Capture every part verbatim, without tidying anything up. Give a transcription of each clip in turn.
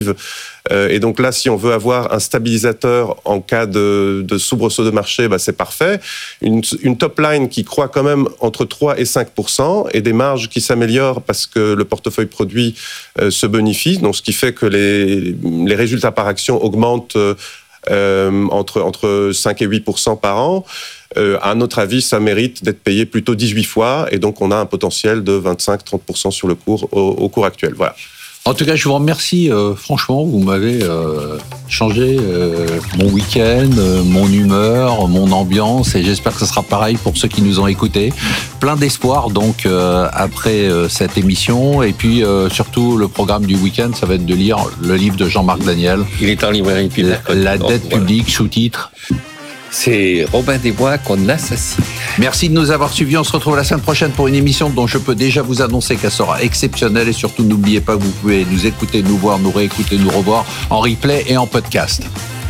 Euh, et donc là, si on veut avoir un stabilisateur en cas de, de soubresaut de marché, bah c'est parfait. Une, une top line qui croît quand même entre trois et cinq pour cent et des marges qui s'améliorent parce que le portefeuille produit euh, se bonifie. Donc ce qui fait que les, les résultats par action augmentent euh, entre, entre cinq et huit pour cent par an. Euh, à notre avis, ça mérite d'être payé plutôt dix-huit fois. Et donc on a un potentiel de vingt-cinq à trente pour cent sur le cours, au, au cours actuel. Voilà. En tout cas, je vous remercie. Euh, franchement, vous m'avez euh, changé euh, mon week-end, euh, mon humeur, mon ambiance, et j'espère que ce sera pareil pour ceux qui nous ont écoutés. Plein d'espoir donc euh, après euh, cette émission, et puis euh, surtout le programme du week-end, ça va être de lire le livre de Jean-Marc Daniel. Il est en librairie. Puis la, la dette voilà. publique, sous-titre. C'est Robin des Bois qu'on assassine. Merci de nous avoir suivis. On se retrouve la semaine prochaine pour une émission dont je peux déjà vous annoncer qu'elle sera exceptionnelle. Et surtout, n'oubliez pas que vous pouvez nous écouter, nous voir, nous réécouter, nous revoir en replay et en podcast.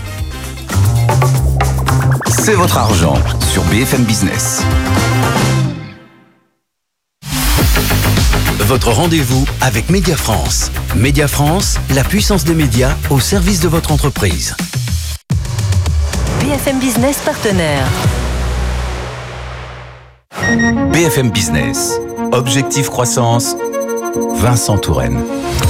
C'est votre argent sur B F M Business. Votre rendez-vous avec Média France. Média France, la puissance des médias au service de votre entreprise. B F M Business partenaire. B F M Business. Objectif croissance. Vincent Touraine.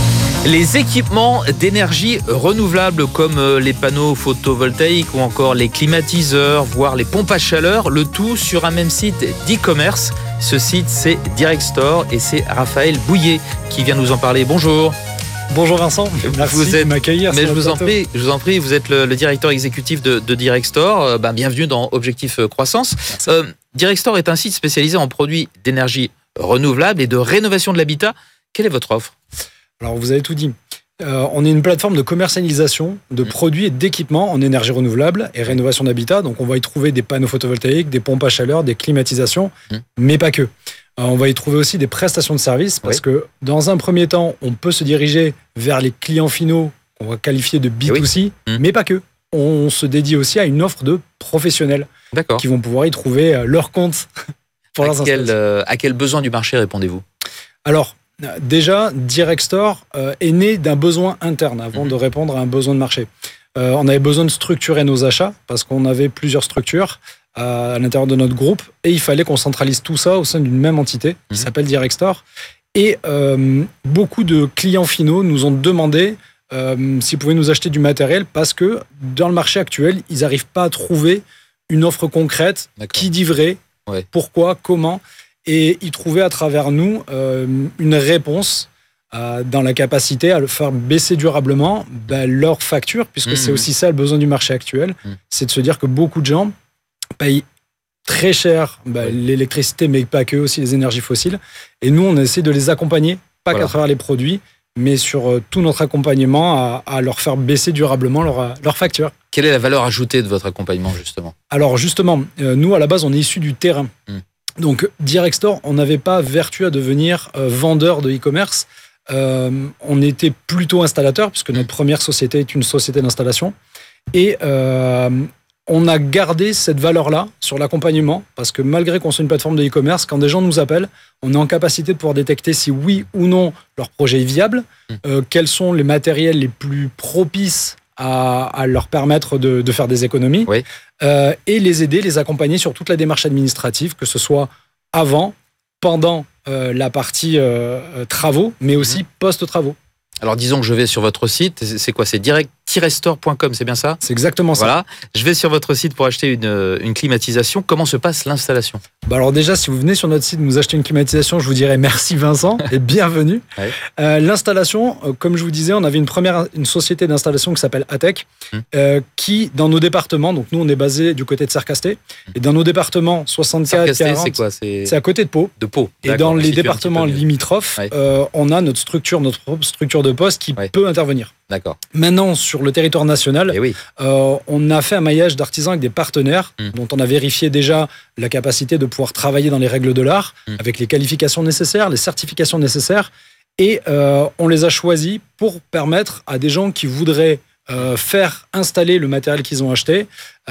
Les équipements d'énergie renouvelable comme les panneaux photovoltaïques ou encore les climatiseurs, voire les pompes à chaleur, le tout sur un même site d'e-commerce. Ce site, c'est Direct Store et c'est Raphaël Bouillet qui vient nous en parler. Bonjour. Bonjour Vincent, merci vous êtes, de m'accueillir. Mais je vous, en prie, je vous en prie, vous êtes le, le directeur exécutif de, de Direct Store. Euh, ben, bienvenue dans Objectif Croissance. Euh, Direct Store est un site spécialisé en produits d'énergie renouvelable et de rénovation de l'habitat. Quelle est votre offre ? Alors vous avez tout dit. Euh, on est une plateforme de commercialisation de mmh. produits et d'équipements en énergie renouvelable et rénovation d'habitat. Donc on va y trouver des panneaux photovoltaïques, des pompes à chaleur, des climatisations, mmh. mais pas que. Euh, on va y trouver aussi des prestations de services parce oui. que dans un premier temps, on peut se diriger vers les clients finaux qu'on va qualifier de B deux C, oui. mmh. mais pas que. On se dédie aussi à une offre de professionnels D'accord. qui vont pouvoir y trouver euh, leur compte pour à leurs quel, euh, à quel besoin du marché répondez-vous ? Alors, déjà, Direct Store euh, est né d'un besoin interne avant mmh. de répondre à un besoin de marché. Euh, on avait besoin de structurer nos achats parce qu'on avait plusieurs structures à l'intérieur de notre groupe et il fallait qu'on centralise tout ça au sein d'une même entité qui mmh. s'appelle Direct Store. Et euh, beaucoup de clients finaux nous ont demandé euh, s'ils pouvaient nous acheter du matériel parce que dans le marché actuel, ils n'arrivent pas à trouver une offre concrète. D'accord. Qui dit vrai, ouais. pourquoi, comment. Et ils trouvaient à travers nous euh, une réponse euh, dans la capacité à le faire baisser durablement ben, leur facture, puisque mmh. c'est aussi ça le besoin du marché actuel, mmh. c'est de se dire que beaucoup de gens payent très cher ben, oui. l'électricité, mais pas que, aussi les énergies fossiles. Et nous, on essaie de les accompagner, pas voilà. qu'à travers les produits, mais sur euh, tout notre accompagnement à, à leur faire baisser durablement leur, leur facture. Quelle est la valeur ajoutée de votre accompagnement, justement ? Alors, justement, euh, nous, à la base, on est issus du terrain. Mmh. Donc, Direct Store, on n'avait pas vertu à devenir euh, vendeur de e-commerce. Euh, on était plutôt installateur, puisque notre première société est une société d'installation. Et euh, on a gardé cette valeur-là sur l'accompagnement, parce que malgré qu'on soit une plateforme de e-commerce, quand des gens nous appellent, on est en capacité de pouvoir détecter si oui ou non leur projet est viable, euh, quels sont les matériels les plus propices à, à leur permettre de, de faire des économies, oui. euh, et les aider, les accompagner sur toute la démarche administrative, que ce soit avant, pendant euh, la partie euh, travaux, mais aussi mmh. post-travaux. Alors disons que je vais sur votre site, c'est quoi ? C'est direct tiret store point com, c'est bien ça ? C'est exactement ça. Voilà. Je vais sur votre site pour acheter une, une climatisation. Comment se passe l'installation ? Bah alors déjà, si vous venez sur notre site nous acheter une climatisation, je vous dirais merci Vincent et bienvenue. Ouais. Euh, l'installation, euh, comme je vous disais, on avait une première une société d'installation qui s'appelle Atec, hum. euh, qui dans nos départements, donc nous on est basé du côté de Sercasté, hum. et dans nos départements soixante-quatre, Sercasté, quarante, c'est quoi ? C'est... c'est à côté de Pau. De Pau. Et dans les départements limitrophes, ouais. euh, on a notre structure, notre propre structure de poste qui ouais. peut intervenir. D'accord. Maintenant, sur le territoire national, oui. euh, on a fait un maillage d'artisans avec des partenaires mmh. dont on a vérifié déjà la capacité de pouvoir travailler dans les règles de l'art, mmh. avec les qualifications nécessaires, les certifications nécessaires, et euh, on les a choisis pour permettre à des gens qui voudraient euh, faire installer le matériel qu'ils ont acheté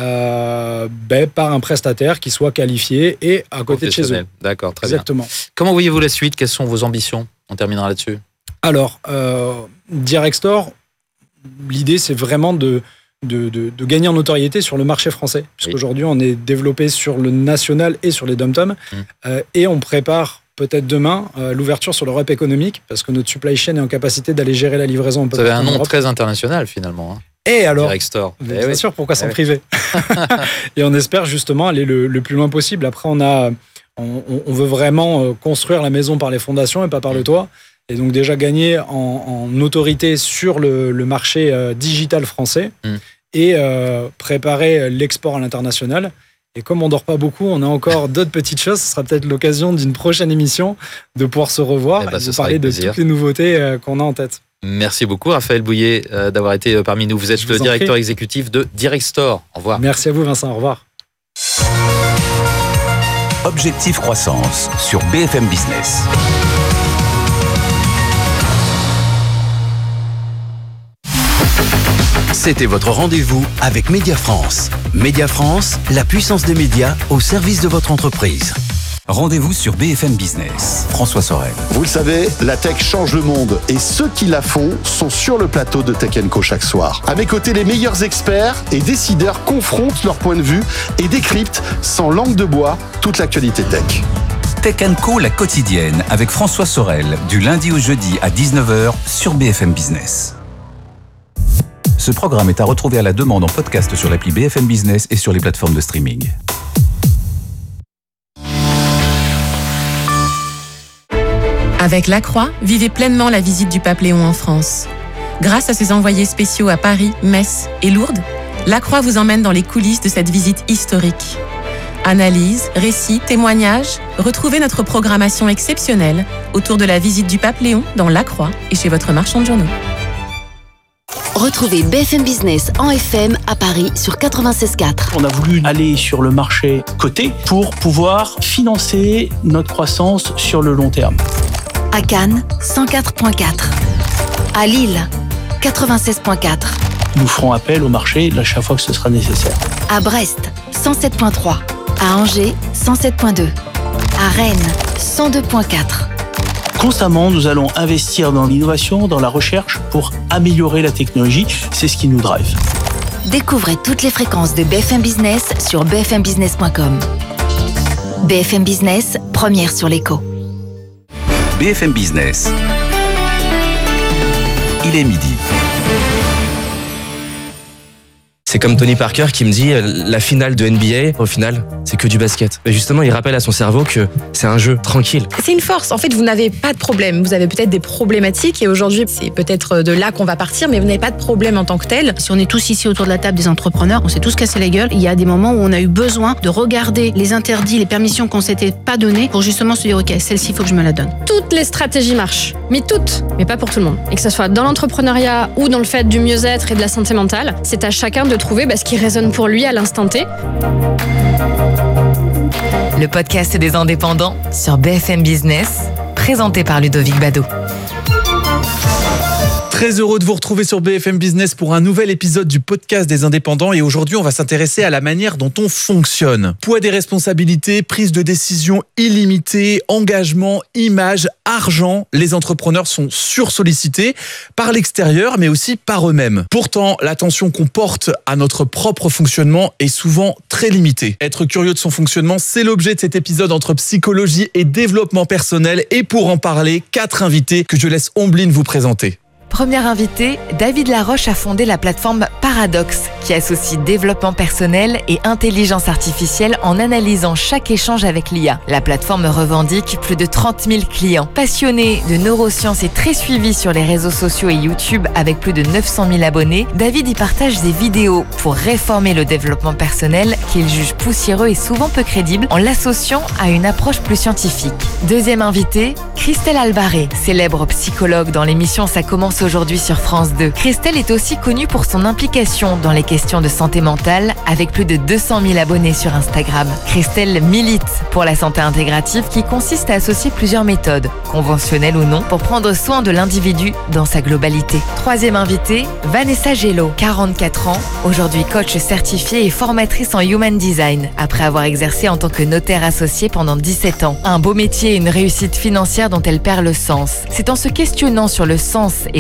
euh, ben, par un prestataire qui soit qualifié et à côté de chez eux. D'accord, très Exactement. bien. Comment voyez-vous la suite ? Quelles sont vos ambitions ? On terminera là-dessus. Alors, euh, Direct Store, l'idée, c'est vraiment de, de, de, de gagner en notoriété sur le marché français. Puisqu'aujourd'hui, on est développé sur le national et sur les dom-toms. Mmh. Euh, et on prépare peut-être demain euh, l'ouverture sur l'Europe économique, parce que notre supply chain est en capacité d'aller gérer la livraison un peu. Vous avez un nom très international, finalement. Hein. Et alors, Directstore. Bien oui. sûr, pourquoi s'en oui. priver. Et on espère justement aller le, le plus loin possible. Après, on, a, on, on veut vraiment construire la maison par les fondations et pas par le toit. Et donc déjà gagner en, en autorité sur le, le marché euh, digital français mm. et euh, préparer l'export à l'international. Et comme on dort pas beaucoup, on a encore d'autres petites choses. Ce sera peut-être l'occasion d'une prochaine émission de pouvoir se revoir et, bah, et de parler de plaisir. Toutes les nouveautés euh, qu'on a en tête. Merci beaucoup Raphaël Bouillet euh, d'avoir été parmi nous. Vous êtes le directeur exécutif de Directstore. Au revoir. Merci à vous Vincent, au revoir. Objectif croissance sur B F M Business. C'était votre rendez-vous avec Média France. Média France, la puissance des médias au service de votre entreprise. Rendez-vous sur B F M Business. François Sorel. Vous le savez, la tech change le monde et ceux qui la font sont sur le plateau de Tech and Co chaque soir. À mes côtés, les meilleurs experts et décideurs confrontent leur point de vue et décryptent sans langue de bois toute l'actualité tech. Tech and Co, la quotidienne, avec François Sorel, du lundi au jeudi à dix-neuf heures sur B F M Business. Ce programme est à retrouver à la demande en podcast sur l'appli B F M Business et sur les plateformes de streaming. Avec Lacroix, vivez pleinement la visite du Pape Léon en France. Grâce à ses envoyés spéciaux à Paris, Metz et Lourdes, Lacroix vous emmène dans les coulisses de cette visite historique. Analyse, récits, témoignages, retrouvez notre programmation exceptionnelle autour de la visite du Pape Léon dans Lacroix et chez votre marchand de journaux. Retrouvez B F M Business en F M à Paris sur quatre-vingt-seize quatre. On a voulu aller sur le marché coté pour pouvoir financer notre croissance sur le long terme. À Cannes, cent quatre virgule quatre. À Lille, quatre-vingt-seize virgule quatre. Nous ferons appel au marché à chaque fois que ce sera nécessaire. À Brest, cent sept virgule trois. À Angers, cent sept virgule deux. À Rennes, cent deux virgule quatre. Constamment, nous allons investir dans l'innovation, dans la recherche pour améliorer la technologie. C'est ce qui nous drive. Découvrez toutes les fréquences de B F M Business sur b f m business point com. B F M Business, première sur l'écho. B F M Business. Il est midi. C'est comme Tony Parker qui me dit la finale de N B A, au final, c'est que du basket. Mais justement, il rappelle à son cerveau que c'est un jeu tranquille. C'est une force. En fait, vous n'avez pas de problème. Vous avez peut-être des problématiques et aujourd'hui, c'est peut-être de là qu'on va partir, mais vous n'avez pas de problème en tant que tel. Si on est tous ici autour de la table des entrepreneurs, on s'est tous cassé la gueule. Il y a des moments où on a eu besoin de regarder les interdits, les permissions qu'on s'était pas données pour justement se dire, OK, celle-ci, il faut que je me la donne. Toutes les stratégies marchent, mais toutes, mais pas pour tout le monde. Et que ce soit dans l'entrepreneuriat ou dans le fait du mieux-être et de la santé mentale, c'est à chacun de trouver bah, ce qui résonne pour lui à l'instant T. Le podcast des indépendants sur B F M Business, présenté par Ludovic Bado. Très heureux de vous retrouver sur B F M Business pour un nouvel épisode du podcast des indépendants et aujourd'hui on va s'intéresser à la manière dont on fonctionne. Poids des responsabilités, prise de décision illimitée, engagement, image, argent, les entrepreneurs sont sursollicités par l'extérieur mais aussi par eux-mêmes. Pourtant, l'attention qu'on porte à notre propre fonctionnement est souvent très limitée. Être curieux de son fonctionnement, c'est l'objet de cet épisode entre psychologie et développement personnel et pour en parler, quatre invités que je laisse Ombline vous présenter. Premier invité, David Laroche a fondé la plateforme Paradox, qui associe développement personnel et intelligence artificielle en analysant chaque échange avec l'I A. La plateforme revendique plus de trente mille clients. Passionné de neurosciences et très suivi sur les réseaux sociaux et YouTube avec plus de neuf cent mille abonnés, David y partage des vidéos pour réformer le développement personnel qu'il juge poussiéreux et souvent peu crédible en l'associant à une approche plus scientifique. Deuxième invité, Christelle Albaré, célèbre psychologue dans l'émission Ça commence aujourd'hui sur France deux. Christelle est aussi connue pour son implication dans les questions de santé mentale avec plus de deux cent mille abonnés sur Instagram. Christelle milite pour la santé intégrative qui consiste à associer plusieurs méthodes, conventionnelles ou non, pour prendre soin de l'individu dans sa globalité. Troisième invitée, Vanessa Gello, quarante-quatre ans, aujourd'hui coach certifiée et formatrice en Human Design, après avoir exercé en tant que notaire associé pendant dix-sept ans. Un beau métier et une réussite financière dont elle perd le sens. C'est en se questionnant sur le sens et la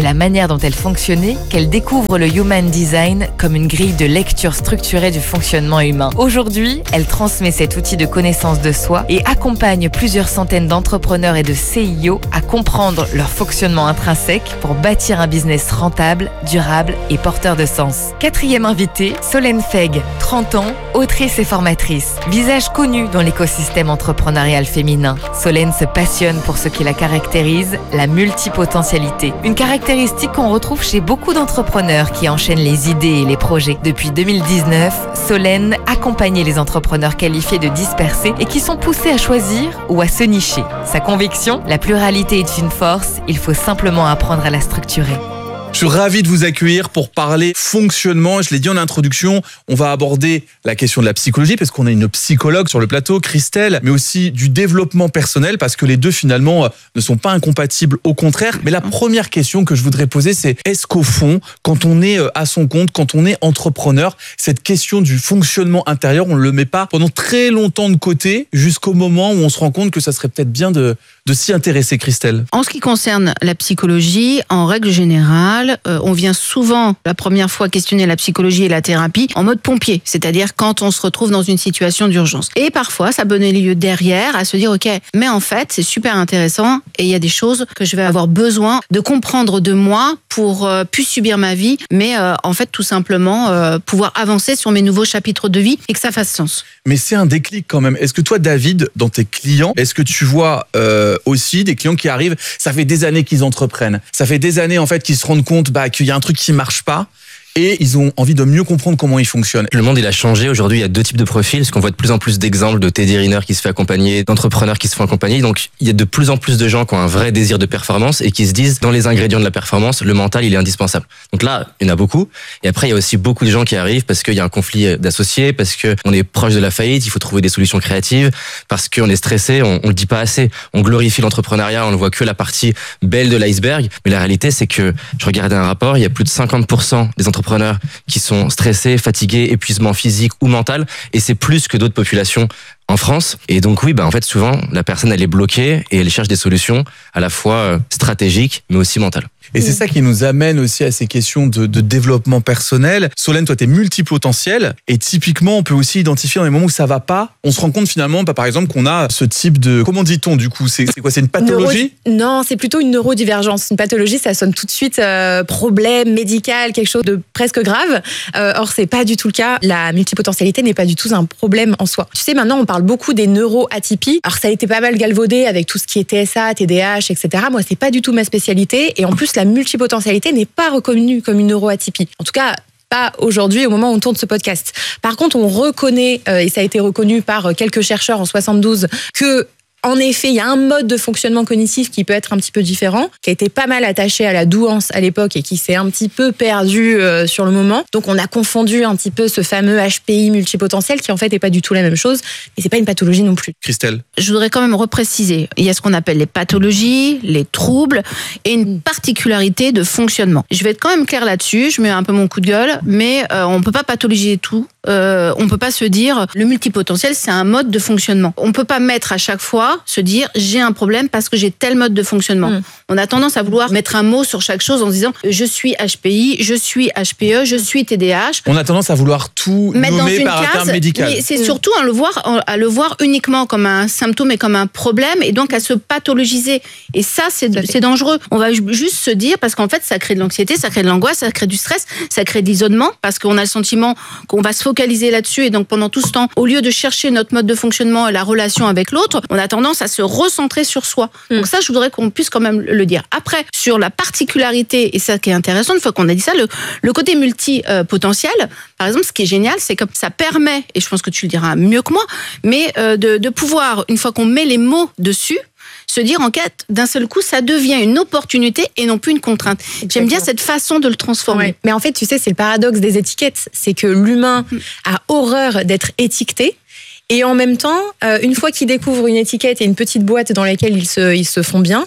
la manière dont elle fonctionnait qu'elle découvre le Human Design comme une grille de lecture structurée du fonctionnement humain. Aujourd'hui, elle transmet cet outil de connaissance de soi et accompagne plusieurs centaines d'entrepreneurs et de C I O à comprendre leur fonctionnement intrinsèque pour bâtir un business rentable, durable et porteur de sens. Quatrième invitée, Solène Feg, trente ans, autrice et formatrice. Visage connu dans l'écosystème entrepreneurial féminin. Solène se passionne pour ce qui la caractérise, la multipotentialité. Une caractéristique qu'on retrouve chez beaucoup d'entrepreneurs qui enchaînent les idées et les projets. Depuis deux mille dix-neuf, Solène accompagne les entrepreneurs qualifiés de dispersés et qui sont poussés à choisir ou à se nicher. Sa conviction, la pluralité est une force, il faut simplement apprendre à la structurer. Je suis ravi de vous accueillir pour parler fonctionnement. Je l'ai dit en introduction, on va aborder la question de la psychologie parce qu'on a une psychologue sur le plateau, Christelle, mais aussi du développement personnel parce que les deux finalement ne sont pas incompatibles, au contraire. Mais la première question que je voudrais poser, c'est est-ce qu'au fond, quand on est à son compte, quand on est entrepreneur, cette question du fonctionnement intérieur, on ne le met pas pendant très longtemps de côté jusqu'au moment où on se rend compte que ça serait peut-être bien de, de s'y intéresser, Christelle? En ce qui concerne la psychologie, en règle générale, Euh, on vient souvent, la première fois, questionner la psychologie et la thérapie en mode pompier, c'est-à-dire quand on se retrouve dans une situation d'urgence. Et parfois, ça donne lieu derrière à se dire, ok, mais en fait, c'est super intéressant et il y a des choses que je vais avoir besoin de comprendre de moi pour euh, plus subir ma vie, mais euh, en fait, tout simplement, euh, pouvoir avancer sur mes nouveaux chapitres de vie et que ça fasse sens. Mais c'est un déclic quand même. Est-ce que toi, David, dans tes clients, est-ce que tu vois euh, aussi des clients qui arrivent, ça fait des années qu'ils entreprennent, ça fait des années en fait qu'ils se rendent compte bah, qu'il y a un truc qui marche pas et ils ont envie de mieux comprendre comment ils fonctionnent. Le monde, il a changé. Aujourd'hui, il y a deux types de profils, parce qu'on voit de plus en plus d'exemples de Teddy Riner qui se fait accompagner, d'entrepreneurs qui se font accompagner. Donc, il y a de plus en plus de gens qui ont un vrai désir de performance et qui se disent, dans les ingrédients de la performance, le mental, il est indispensable. Donc là, il y en a beaucoup. Et après, il y a aussi beaucoup de gens qui arrivent parce qu'il y a un conflit d'associés, parce qu'on est proche de la faillite, il faut trouver des solutions créatives, parce qu'on est stressé, on, on le dit pas assez. On glorifie l'entrepreneuriat, on ne voit que la partie belle de l'iceberg. Mais la réalité, c'est que, je regardais un rapport, il y a plus de cinquante pour cent des entrepreneurs qui sont stressés, fatigués, épuisement physique ou mental, et c'est plus que d'autres populations en France. Et donc oui, bah en fait souvent la personne elle est bloquée et elle cherche des solutions à la fois stratégiques mais aussi mentales. Et c'est ça qui nous amène aussi à ces questions de, de développement personnel. Solène, toi, t'es multipotentiel. Et typiquement, on peut aussi identifier dans les moments où ça va pas. On se rend compte finalement, bah, par exemple, qu'on a ce type de... Comment dit-on du coup? C'est, c'est quoi? C'est une pathologie? Neuro... Non, c'est plutôt une neurodivergence. Une pathologie, ça sonne tout de suite euh, problème médical, quelque chose de presque grave. Euh, or, c'est pas du tout le cas. La multipotentialité n'est pas du tout un problème en soi. Tu sais, maintenant, on parle beaucoup des neuroatypies. Alors, ça a été pas mal galvaudé avec tout ce qui est T S A, T D A H, et cetera. Moi, c'est pas du tout ma spécialité. Et en plus, la multipotentialité n'est pas reconnue comme une neuroatypie. En tout cas, pas aujourd'hui au moment où on tourne ce podcast. Par contre, on reconnaît, euh, et ça a été reconnu par quelques chercheurs en soixante-douze, que en effet, il y a un mode de fonctionnement cognitif qui peut être un petit peu différent, qui a été pas mal attaché à la douance à l'époque et qui s'est un petit peu perdu euh, sur le moment. Donc, on a confondu un petit peu ce fameux H P I multipotentiel qui en fait n'est pas du tout la même chose et c'est pas une pathologie non plus. Christelle. Je voudrais quand même repréciser. Il y a ce qu'on appelle les pathologies, les troubles et une particularité de fonctionnement. Je vais être quand même claire là-dessus. Je mets un peu mon coup de gueule, mais euh, on peut pas pathologiser tout. Euh, on peut pas se dire le multipotentiel c'est un mode de fonctionnement. On peut pas mettre à chaque fois se dire j'ai un problème parce que j'ai tel mode de fonctionnement. Mmh. On a tendance à vouloir mettre un mot sur chaque chose en se disant je suis H P I, je suis H P E, je suis T D A H. On a tendance à vouloir tout mettre nommer dans une par case, un terme médical. Mais c'est mmh. surtout à le voir à le voir uniquement comme un symptôme et comme un problème et donc à se pathologiser. Et ça c'est c'est dangereux. On va juste se dire parce qu'en fait ça crée de l'anxiété, ça crée de l'angoisse, ça crée du stress, ça crée de l'isolement parce qu'on a le sentiment qu'on va se focaliser là-dessus et donc pendant tout ce temps au lieu de chercher notre mode de fonctionnement et la relation avec l'autre, on a tendance à se recentrer sur soi. Mm. Donc ça, je voudrais qu'on puisse quand même le dire. Après, sur la particularité, et ça qui est intéressant, une fois qu'on a dit ça, le, le côté multipotentiel, par exemple, ce qui est génial, c'est que ça permet, et je pense que tu le diras mieux que moi, mais euh, de, de pouvoir, une fois qu'on met les mots dessus, se dire en fait, d'un seul coup, ça devient une opportunité et non plus une contrainte. Exactement. J'aime bien cette façon de le transformer. Ouais. Mais en fait, tu sais, c'est le paradoxe des étiquettes. C'est que l'humain mm. a horreur d'être étiqueté. Et en même temps, euh, une fois qu'ils découvrent une étiquette et une petite boîte dans laquelle ils se, ils se font bien,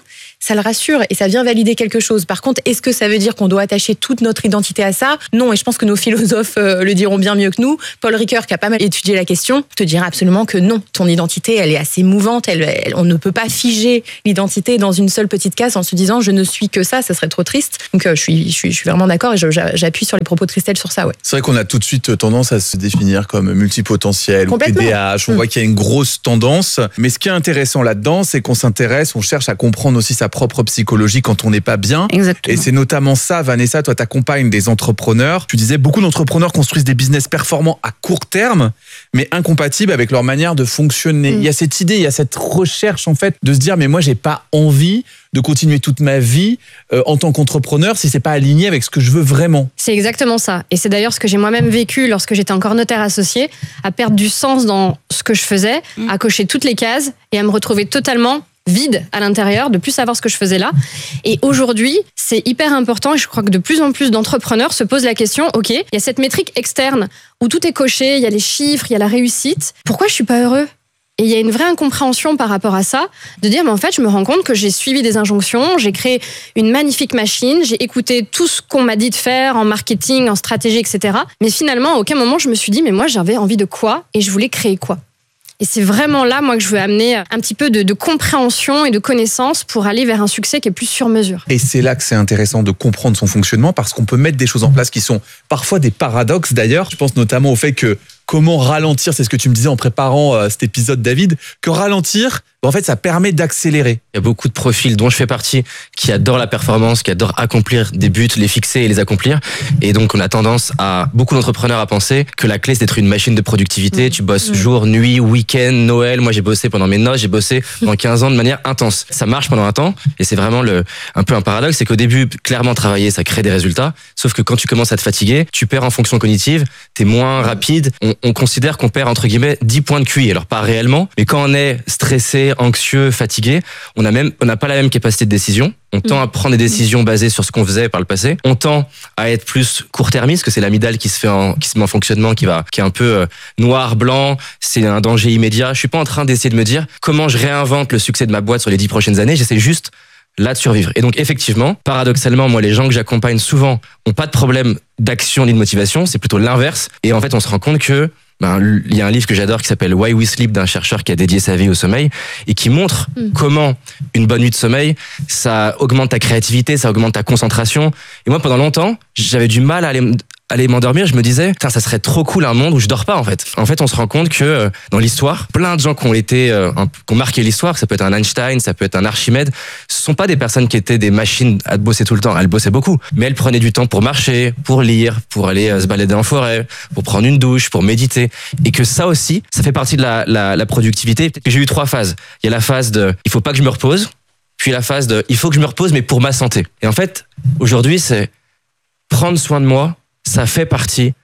ça le rassure et ça vient valider quelque chose. Par contre, est-ce que ça veut dire qu'on doit attacher toute notre identité à ça ? Non, et je pense que nos philosophes euh, le diront bien mieux que nous. Paul Ricoeur, qui a pas mal étudié la question, te dira absolument que non. Ton identité, elle est assez mouvante. Elle, elle, on ne peut pas figer l'identité dans une seule petite case en se disant je ne suis que ça, ça serait trop triste. Donc euh, je, suis, je, suis, je suis vraiment d'accord et je, j'appuie sur les propos de Christelle sur ça. Ouais. C'est vrai qu'on a tout de suite tendance à se définir comme multipotentiel ou P D H. On mmh. voit qu'il y a une grosse tendance. Mais ce qui est intéressant là-dedans, c'est qu'on s'intéresse, on cherche à comprendre aussi sa propre psychologie quand on n'est pas bien. Exactement. Et c'est notamment ça, Vanessa, toi t'accompagnes des entrepreneurs. Tu disais beaucoup d'entrepreneurs construisent des business performants à court terme, mais incompatibles avec leur manière de fonctionner. Mmh. Il y a cette idée, il y a cette recherche en fait de se dire mais moi j'ai pas envie de continuer toute ma vie euh, en tant qu'entrepreneur si c'est pas aligné avec ce que je veux vraiment. C'est exactement ça. Et c'est d'ailleurs ce que j'ai moi-même vécu lorsque j'étais encore notaire associé, à perdre du sens dans ce que je faisais, mmh. à cocher toutes les cases et à me retrouver totalement vide à l'intérieur, de plus savoir ce que je faisais là. Et aujourd'hui, c'est hyper important et je crois que de plus en plus d'entrepreneurs se posent la question, ok, il y a cette métrique externe où tout est coché, il y a les chiffres, il y a la réussite. Pourquoi je suis pas heureux ? Et il y a une vraie incompréhension par rapport à ça, de dire, mais en fait, je me rends compte que j'ai suivi des injonctions, j'ai créé une magnifique machine, j'ai écouté tout ce qu'on m'a dit de faire en marketing, en stratégie, et cetera. Mais finalement, à aucun moment, je me suis dit, mais moi, j'avais envie de quoi et je voulais créer quoi ? Et c'est vraiment là, moi, que je veux amener un petit peu de, de compréhension et de connaissance pour aller vers un succès qui est plus sur mesure. Et c'est là que c'est intéressant de comprendre son fonctionnement parce qu'on peut mettre des choses en place qui sont parfois des paradoxes d'ailleurs. Je pense notamment au fait que comment ralentir, c'est ce que tu me disais en préparant euh, cet épisode, David, que ralentir, en fait, ça permet d'accélérer. Il y a beaucoup de profils dont je fais partie qui adorent la performance, qui adorent accomplir des buts, les fixer et les accomplir. Et donc, on a tendance à, beaucoup d'entrepreneurs à penser que la clé, c'est d'être une machine de productivité. Mmh. Tu bosses mmh. jour, nuit, week-end, Noël. Moi, j'ai bossé pendant mes noces, j'ai bossé pendant quinze ans de manière intense. Ça marche pendant un temps. Et c'est vraiment le, un peu un paradoxe. C'est qu'au début, clairement, travailler, ça crée des résultats. Sauf que quand tu commences à te fatiguer, tu perds en fonction cognitive, t'es moins rapide. On, on considère qu'on perd, entre guillemets, dix points de Q I. Alors, pas réellement. Mais quand on est stressé, anxieux, fatigué, on a même, on n'a pas la même capacité de décision. On tend à prendre des décisions basées sur ce qu'on faisait par le passé. On tend à être plus court-termiste, que c'est l'amygdale qui se fait en, qui se met en fonctionnement, qui va, qui est un peu euh, noir, blanc. C'est un danger immédiat. Je suis pas en train d'essayer de me dire comment je réinvente le succès de ma boîte sur les dix prochaines années. J'essaie juste là de survivre. Et donc, effectivement, paradoxalement, moi, les gens que j'accompagne souvent ont pas de problème d'action ni de motivation. C'est plutôt l'inverse. Et en fait, on se rend compte que Ben, il y a un livre que j'adore qui s'appelle Why We Sleep d'un chercheur qui a dédié sa vie au sommeil et qui montre mmh. comment une bonne nuit de sommeil, ça augmente ta créativité, ça augmente ta concentration. Et moi, pendant longtemps, j'avais du mal à aller, aller m'endormir. Je me disais, ça serait trop cool un monde où je dors pas en fait. En fait, on se rend compte que dans l'histoire, plein de gens qui ont été, euh, qui ont marqué l'histoire, ça peut être un Einstein, ça peut être un Archimède, ce sont pas des personnes qui étaient des machines à bosser tout le temps. Elles bossaient beaucoup, mais elles prenaient du temps pour marcher, pour lire, pour aller euh, se balader en forêt, pour prendre une douche, pour méditer. Et que ça aussi, ça fait partie de la, la, la productivité. J'ai eu trois phases. Il y a la phase de il faut pas que je me repose, puis la phase de il faut que je me repose mais pour ma santé. Et en fait, aujourd'hui, c'est prendre soin de moi, ça fait partie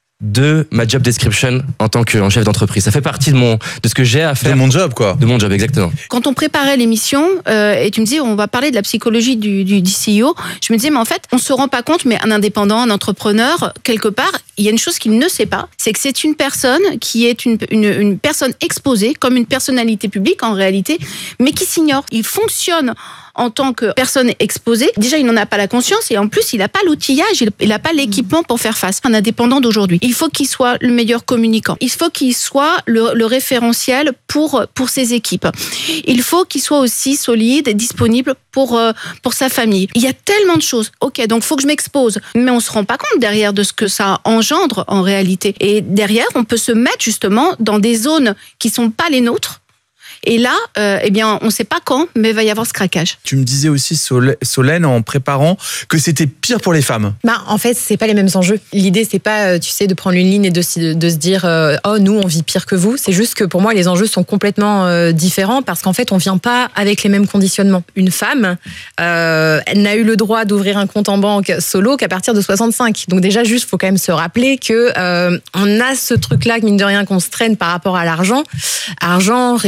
de ma job description en tant que chef d'entreprise. Ça fait partie de mon de ce que j'ai à faire. De mon job, quoi. De mon job, exactement. Quand on préparait l'émission euh, et tu me disais on va parler de la psychologie du, du, du C E O, je me disais mais en fait on se rend pas compte, mais un indépendant, un entrepreneur, quelque part, il y a une chose qu'il ne sait pas, c'est que c'est une personne qui est une, une, une personne exposée comme une personnalité publique en réalité, mais qui s'ignore. Il fonctionne en tant que personne exposée. Déjà, il n'en a pas la conscience et en plus, il n'a pas l'outillage, il n'a pas l'équipement pour faire face. Un indépendant d'aujourd'hui, il faut qu'il soit le meilleur communicant. Il faut qu'il soit le, le référentiel pour, pour ses équipes. Il faut qu'il soit aussi solide et disponible pour, pour sa famille. Il y a tellement de choses. Ok, donc il faut que je m'expose. Mais on ne se rend pas compte derrière de ce que ça engendre en réalité. Et derrière, on peut se mettre justement dans des zones qui ne sont pas les nôtres. Et là, euh, eh bien, on ne sait pas quand, mais il va y avoir ce craquage. Tu me disais aussi, Solène, en préparant, que c'était pire pour les femmes. Bah, en fait, c'est pas les mêmes enjeux. L'idée, c'est pas, tu sais, de prendre une ligne et de, de se dire, euh, oh, nous, on vit pire que vous. C'est juste que pour moi, les enjeux sont complètement euh, différents parce qu'en fait, on vient pas avec les mêmes conditionnements. Une femme euh, n'a eu le droit d'ouvrir un compte en banque solo qu'à partir de soixante-cinq. Donc déjà, juste, faut quand même se rappeler que euh, on a ce truc-là, mine de rien, qu'on se traîne par rapport à l'argent. Argent, réussite,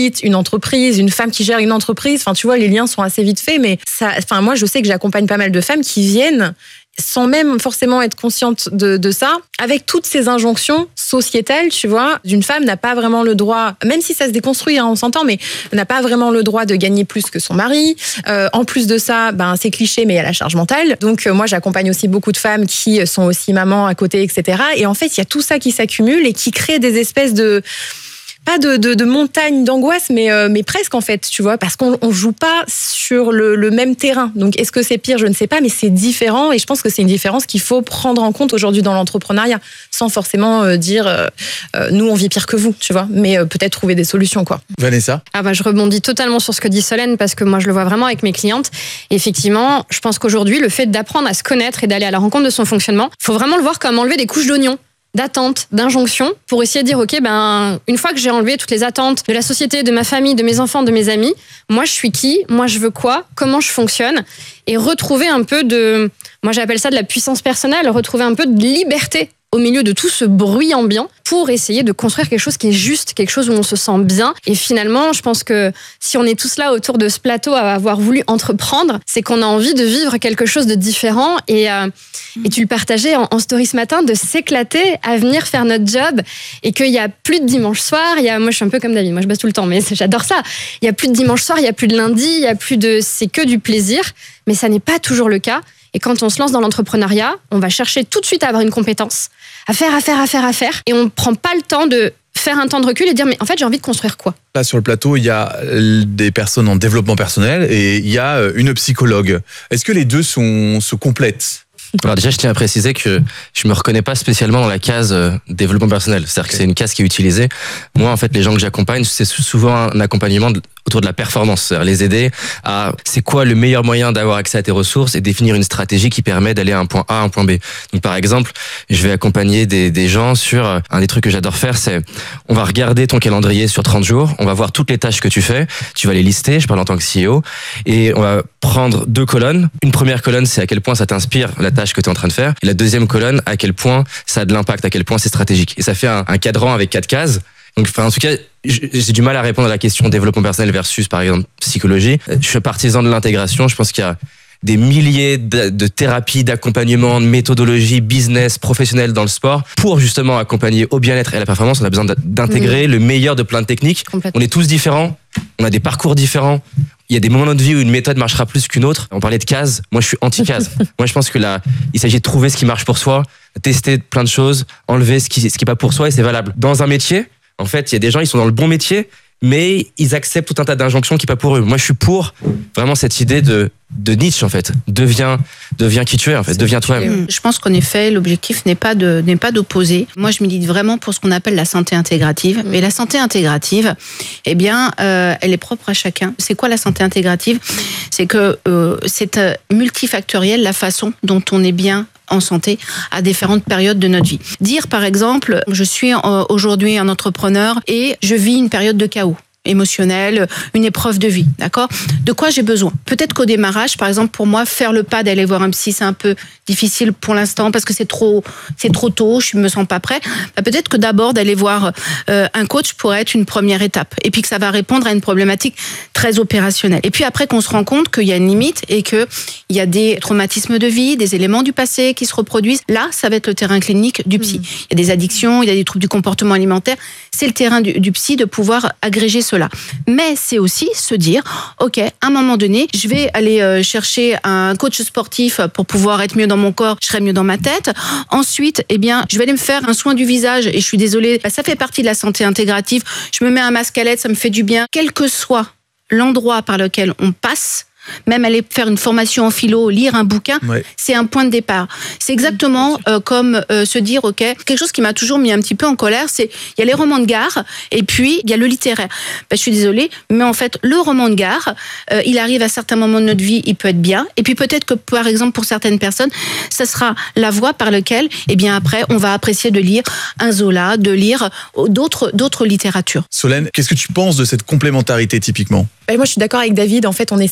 quitte une entreprise, une femme qui gère une entreprise. Enfin, tu vois, les liens sont assez vite faits, mais ça, enfin, moi, je sais que j'accompagne pas mal de femmes qui viennent sans même forcément être consciente de, de ça, avec toutes ces injonctions sociétales, tu vois, d'une femme n'a pas vraiment le droit, même si ça se déconstruit, hein, on s'entend, mais n'a pas vraiment le droit de gagner plus que son mari. Euh, en plus de ça, ben, c'est cliché, mais il y a la charge mentale. Donc, euh, moi, j'accompagne aussi beaucoup de femmes qui sont aussi mamans à côté, et cetera. Et en fait, il y a tout ça qui s'accumule et qui crée des espèces de... pas de, de, de montagne d'angoisse, mais, euh, mais presque en fait, tu vois, parce qu'on on joue pas sur le, le même terrain. Donc, est-ce que c'est pire? Je ne sais pas, mais c'est différent et je pense que c'est une différence qu'il faut prendre en compte aujourd'hui dans l'entrepreneuriat, sans forcément euh, dire euh, euh, nous on vit pire que vous, tu vois, mais euh, peut-être trouver des solutions, quoi. Vanessa? Ah bah, je rebondis totalement sur ce que dit Solène parce que moi je le vois vraiment avec mes clientes. Et effectivement, je pense qu'aujourd'hui, le fait d'apprendre à se connaître et d'aller à la rencontre de son fonctionnement, faut vraiment le voir comme enlever des couches d'oignons, d'attentes, d'injonctions, pour essayer de dire, ok, ben, une fois que j'ai enlevé toutes les attentes de la société, de ma famille, de mes enfants, de mes amis, moi je suis qui, moi je veux quoi, comment je fonctionne, et retrouver un peu de, moi j'appelle ça de la puissance personnelle, retrouver un peu de liberté au milieu de tout ce bruit ambiant pour essayer de construire quelque chose qui est juste, quelque chose où on se sent bien. Et finalement, je pense que si on est tous là autour de ce plateau à avoir voulu entreprendre, c'est qu'on a envie de vivre quelque chose de différent. Et, euh, et tu le partageais en, en story ce matin, de s'éclater à venir faire notre job et qu'il n'y a plus de dimanche soir. Il y a, moi, je suis un peu comme David, moi je bosse tout le temps, mais j'adore ça. Il n'y a plus de dimanche soir, il n'y a plus de lundi, il n'y a plus de... C'est que du plaisir, mais ça n'est pas toujours le cas. Et quand on se lance dans l'entrepreneuriat, on va chercher tout de suite à avoir une compétence, à faire, à faire, à faire, à faire. Et on ne prend pas le temps de faire un temps de recul et dire, mais en fait, j'ai envie de construire quoi? Là, sur le plateau, il y a des personnes en développement personnel et il y a une psychologue. Est-ce que les deux sont, se complètent? Alors déjà, je tiens à préciser que je me reconnais pas spécialement dans la case euh, développement personnel. C'est-à-dire que c'est une case qui est utilisée. Moi, en fait, les gens que j'accompagne, c'est souvent un accompagnement de, autour de la performance. C'est-à-dire les aider à c'est quoi le meilleur moyen d'avoir accès à tes ressources et définir une stratégie qui permet d'aller à un point A à un point B. Donc, par exemple, je vais accompagner des, des gens sur euh, un des trucs que j'adore faire, c'est on va regarder ton calendrier sur trente jours, on va voir toutes les tâches que tu fais, tu vas les lister, je parle en tant que C E O, et on va prendre deux colonnes. Une première colonne, c'est à quel point ça t'inspire la tâche que tu es en train de faire. Et la deuxième colonne, à quel point ça a de l'impact, à quel point c'est stratégique. Et ça fait un, un cadran avec quatre cases. Donc, enfin, en tout cas, j'ai du mal à répondre à la question développement personnel versus, par exemple, psychologie. Je suis partisan de l'intégration. Je pense qu'il y a des milliers de, de thérapies, d'accompagnement, de méthodologies, business, professionnelles dans le sport pour justement accompagner au bien-être et à la performance. On a besoin d'intégrer mmh. le meilleur de plein de techniques. On est tous différents. On a des parcours différents. Il y a des moments de notre vie où une méthode marchera plus qu'une autre. On parlait de cases. Moi, je suis anti-case. Moi, je pense que là, il s'agit de trouver ce qui marche pour soi, tester plein de choses, enlever ce qui, ce qui est pas pour soi et c'est valable. Dans un métier, en fait, il y a des gens, ils sont dans le bon métier, mais ils acceptent tout un tas d'injonctions qui n'est pas pour eux. Moi, je suis pour vraiment cette idée de, de Nietzsche, en fait. Deviens, deviens qui tu es, en fait. Deviens toi-même. Je pense qu'en effet, l'objectif n'est pas de, n'est pas d'opposer. Moi, je milite vraiment pour ce qu'on appelle la santé intégrative. Mais la santé intégrative, eh bien, euh, elle est propre à chacun. C'est quoi la santé intégrative? C'est que euh, c'est multifactoriel la façon dont on est bien en santé à différentes périodes de notre vie. Dire par exemple, je suis aujourd'hui un entrepreneur et je vis une période de chaos émotionnel, une épreuve de vie, d'accord? De quoi j'ai besoin? Peut-être qu'au démarrage, par exemple, pour moi, faire le pas d'aller voir un psy, c'est un peu difficile pour l'instant parce que c'est trop, c'est trop tôt, je me sens pas prêt. Bah, peut-être que d'abord d'aller voir euh, un coach pourrait être une première étape et puis que ça va répondre à une problématique très opérationnelle. Et puis après qu'on se rend compte qu'il y a une limite et que il y a des traumatismes de vie, des éléments du passé qui se reproduisent, là, ça va être le terrain clinique du psy. Mmh. Il y a des addictions, il y a des troubles du comportement alimentaire. C'est le terrain du, du psy de pouvoir agréger cela. Mais c'est aussi se dire, ok, à un moment donné, je vais aller euh, chercher un coach sportif pour pouvoir être mieux dans mon corps, je serai mieux dans ma tête. Ensuite, eh bien, je vais aller me faire un soin du visage et je suis désolée, ça fait partie de la santé intégrative. Je me mets un masque à lait, ça me fait du bien. Quel que soit l'endroit par lequel on passe, même aller faire une formation en philo, lire un bouquin, ouais. c'est un point de départ. C'est exactement euh, comme euh, se dire, ok, quelque chose qui m'a toujours mis un petit peu en colère, c'est il y a les romans de gare et puis il y a le littéraire. Ben, je suis désolée, mais en fait, le roman de gare, euh, il arrive à certains moments de notre vie, il peut être bien, et puis peut-être que par exemple pour certaines personnes, ça sera la voie par laquelle, eh bien après, on va apprécier de lire un Zola, de lire d'autres d'autres littératures. Solène, qu'est-ce que tu penses de cette complémentarité typiquement? Ben, moi, je suis d'accord avec David. En fait, on essaie pas mal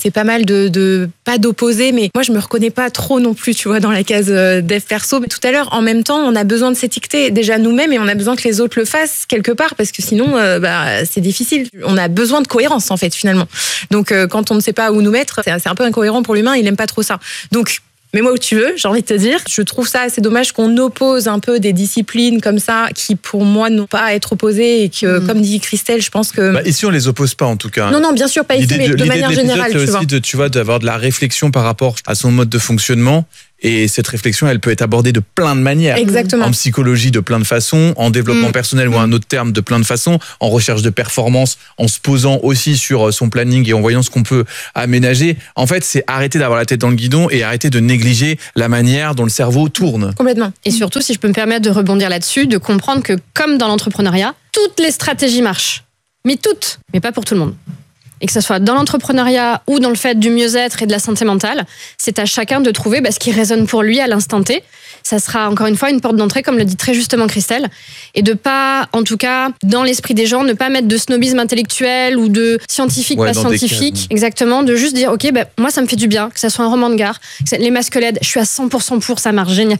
parle de, de pas d'opposé, mais moi je me reconnais pas trop non plus, tu vois, dans la case euh, dev perso. Mais tout à l'heure, en même temps, on a besoin de s'étiqueter déjà nous-mêmes et on a besoin que les autres le fassent quelque part parce que sinon, euh, bah, c'est difficile. On a besoin de cohérence en fait finalement. Donc euh, quand on ne sait pas où nous mettre, c'est, c'est un peu incohérent pour l'humain. Il aime pas trop ça. Donc mets-moi où tu veux, j'ai envie de te dire. Je trouve ça assez dommage qu'on oppose un peu des disciplines comme ça qui, pour moi, n'ont pas à être opposées et que, mmh. comme dit Christelle, je pense que... Bah, ici, on les oppose pas, en tout cas. Non, non, bien sûr, pas ici, mais de, de manière de générale, c'est tu vois. aussi de, tu vois, d'avoir de la réflexion par rapport à son mode de fonctionnement. Et cette réflexion, elle peut être abordée de plein de manières. Exactement. En psychologie, de plein de façons. En développement mmh. personnel, ou un autre terme, de plein de façons. En recherche de performance, en se posant aussi sur son planning et en voyant ce qu'on peut aménager. En fait, c'est arrêter d'avoir la tête dans le guidon et arrêter de négliger la manière dont le cerveau tourne. Complètement. Et surtout, si je peux me permettre de rebondir là-dessus, de comprendre que, comme dans l'entrepreneuriat, toutes les stratégies marchent. Mais toutes, mais pas pour tout le monde. Et que ce soit dans l'entrepreneuriat ou dans le fait du mieux-être et de la santé mentale, c'est à chacun de trouver bah, ce qui résonne pour lui à l'instant T. Ça sera encore une fois une porte d'entrée, comme le dit très justement Christelle, et de pas, en tout cas, dans l'esprit des gens, ne pas mettre de snobisme intellectuel ou de scientifique, ouais, pas scientifique, exactement, de juste dire, ok, bah, moi ça me fait du bien, que ça soit un roman de gare, que les masques L E D, je suis à cent pour cent pour, ça marche génial.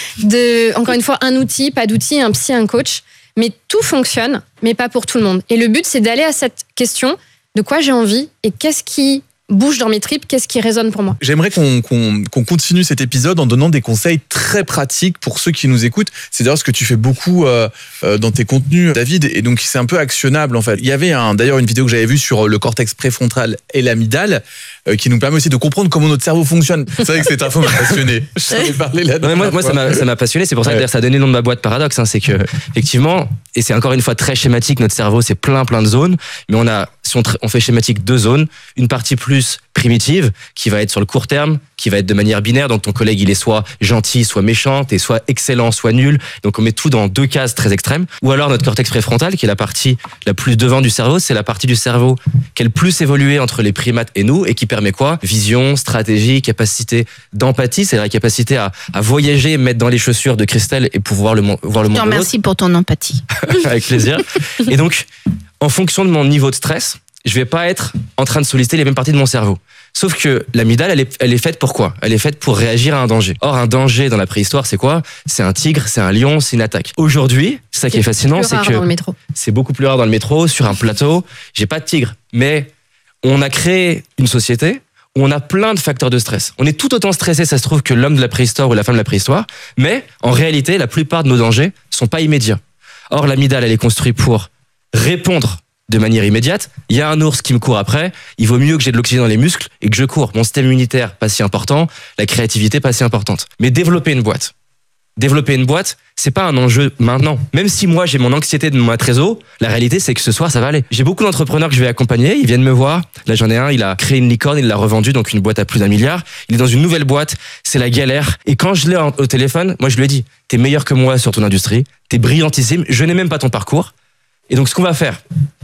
De, encore une fois, un outil, pas d'outil, un psy, un coach, mais tout fonctionne, mais pas pour tout le monde. Et le but, c'est d'aller à cette question. De quoi j'ai envie et qu'est-ce qui bouge dans mes tripes, qu'est-ce qui résonne pour moi. J'aimerais qu'on, qu'on, qu'on continue cet épisode en donnant des conseils très pratiques pour ceux qui nous écoutent. C'est d'ailleurs ce que tu fais beaucoup euh, euh, dans tes contenus, David, et donc c'est un peu actionnable en fait. Il y avait un, d'ailleurs une vidéo que j'avais vue sur le cortex préfrontal et l'amygdale euh, qui nous permet aussi de comprendre comment notre cerveau fonctionne. C'est vrai que cette info m'a passionné. Je savais parler là. Ouais, moi, moi ça, m'a, ça m'a passionné. C'est pour ça que ouais. ça a donné le nom de ma boîte Paradoxe. Hein, c'est que effectivement, et c'est encore une fois très schématique, notre cerveau c'est plein plein de zones, mais on a, si on, on fait schématique, deux zones, une partie plus primitive qui va être sur le court terme, qui va être de manière binaire, donc ton collègue il est soit gentil, soit méchant, t'es soit excellent, soit nul, donc on met tout dans deux cases très extrêmes. Ou alors notre cortex préfrontal qui est la partie la plus devant du cerveau, c'est la partie du cerveau qui est le plus évolué entre les primates et nous et qui permet quoi ? Vision, stratégie, capacité d'empathie, c'est-à-dire la capacité à, à voyager, mettre dans les chaussures de Christelle et pouvoir le, voir le monde de l'autre. Merci pour ton empathie. Avec plaisir. Et donc, en fonction de mon niveau de stress, je vais pas être en train de solliciter les mêmes parties de mon cerveau. Sauf que l'amygdale, elle est, elle est faite pour quoi ? Elle est faite pour réagir à un danger. Or, un danger dans la préhistoire, c'est quoi ? C'est un tigre, c'est un lion, c'est une attaque. Aujourd'hui, c'est ça qui est fascinant, c'est que c'est beaucoup plus rare dans le métro, sur un plateau. J'ai pas de tigre, mais on a créé une société où on a plein de facteurs de stress. On est tout autant stressé, ça se trouve, que l'homme de la préhistoire ou la femme de la préhistoire, mais en réalité, la plupart de nos dangers sont pas immédiats. Or, l'amygdale, elle est construite pour répondre de manière immédiate. Il y a un ours qui me court après, il vaut mieux que j'ai de l'oxygène dans les muscles et que je cours. Mon système immunitaire, pas si important, la créativité, pas si importante. Mais développer une boîte, développer une boîte, c'est pas un enjeu maintenant. Même si moi j'ai mon anxiété de ma trésor, la réalité c'est que ce soir ça va aller. J'ai beaucoup d'entrepreneurs que je vais accompagner, ils viennent me voir. Là j'en ai un, il a créé une licorne, il l'a revendue, donc une boîte à plus d'un milliard. Il est dans une nouvelle boîte, c'est la galère. Et quand je l'ai au téléphone, moi je lui ai dit, t'es meilleur que moi sur ton industrie, t'es brillantissime, je n'ai même pas ton parcours. Et donc ce qu'on va faire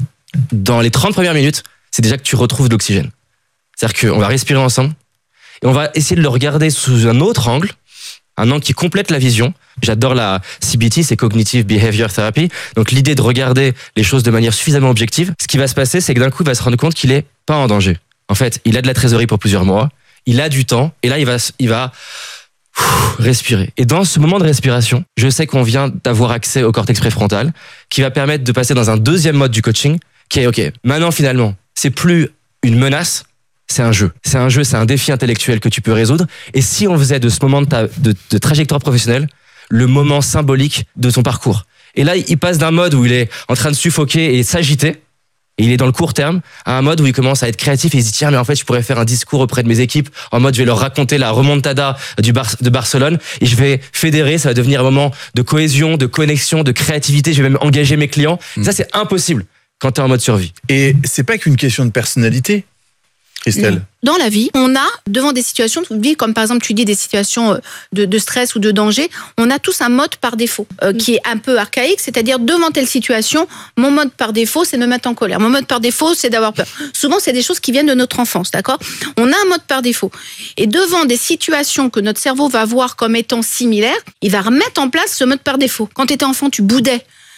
dans les trente premières minutes, c'est déjà que tu retrouves de l'oxygène. C'est-à-dire qu'on va respirer ensemble et on va essayer de le regarder sous un autre angle, un angle qui complète la vision. J'adore la C B T, c'est Cognitive Behavior Therapy. Donc l'idée de regarder les choses de manière suffisamment objective. Ce qui va se passer, c'est que d'un coup, il va se rendre compte qu'il est pas en danger. En fait, il a de la trésorerie pour plusieurs mois, il a du temps, et là, il va, il va respirer. Et dans ce moment de respiration, je sais qu'on vient d'avoir accès au cortex préfrontal, qui va permettre de passer dans un deuxième mode du coaching, qui est, OK, maintenant, finalement, c'est plus une menace, c'est un jeu. C'est un jeu, c'est un défi intellectuel que tu peux résoudre. Et si on faisait de ce moment de, ta, de, de trajectoire professionnelle le moment symbolique de ton parcours. Et là, il passe d'un mode où il est en train de suffoquer et s'agiter, et il est dans le court terme, à un mode où il commence à être créatif et il se dit, tiens, mais en fait, je pourrais faire un discours auprès de mes équipes, en mode, je vais leur raconter la remontada du Bar- de Barcelone, et je vais fédérer, ça va devenir un moment de cohésion, de connexion, de créativité, je vais même engager mes clients. Mmh. Ça, c'est impossible quand t'es en mode survie. Et c'est pas qu'une question de personnalité, Christelle. Dans la vie, on a, devant des situations de vie, comme par exemple, tu dis des situations de, de stress ou de danger, on a tous un mode par défaut, euh, qui est un peu archaïque, c'est-à-dire devant telle situation, mon mode par défaut, c'est de me mettre en colère. Mon mode par défaut, c'est d'avoir peur. Souvent, c'est des choses qui viennent de notre enfance, d'accord ? On a un mode par défaut. Et devant des situations que notre cerveau va voir comme étant similaires, il va remettre en place ce mode par défaut. Quand tu étais enfant, tu boudais.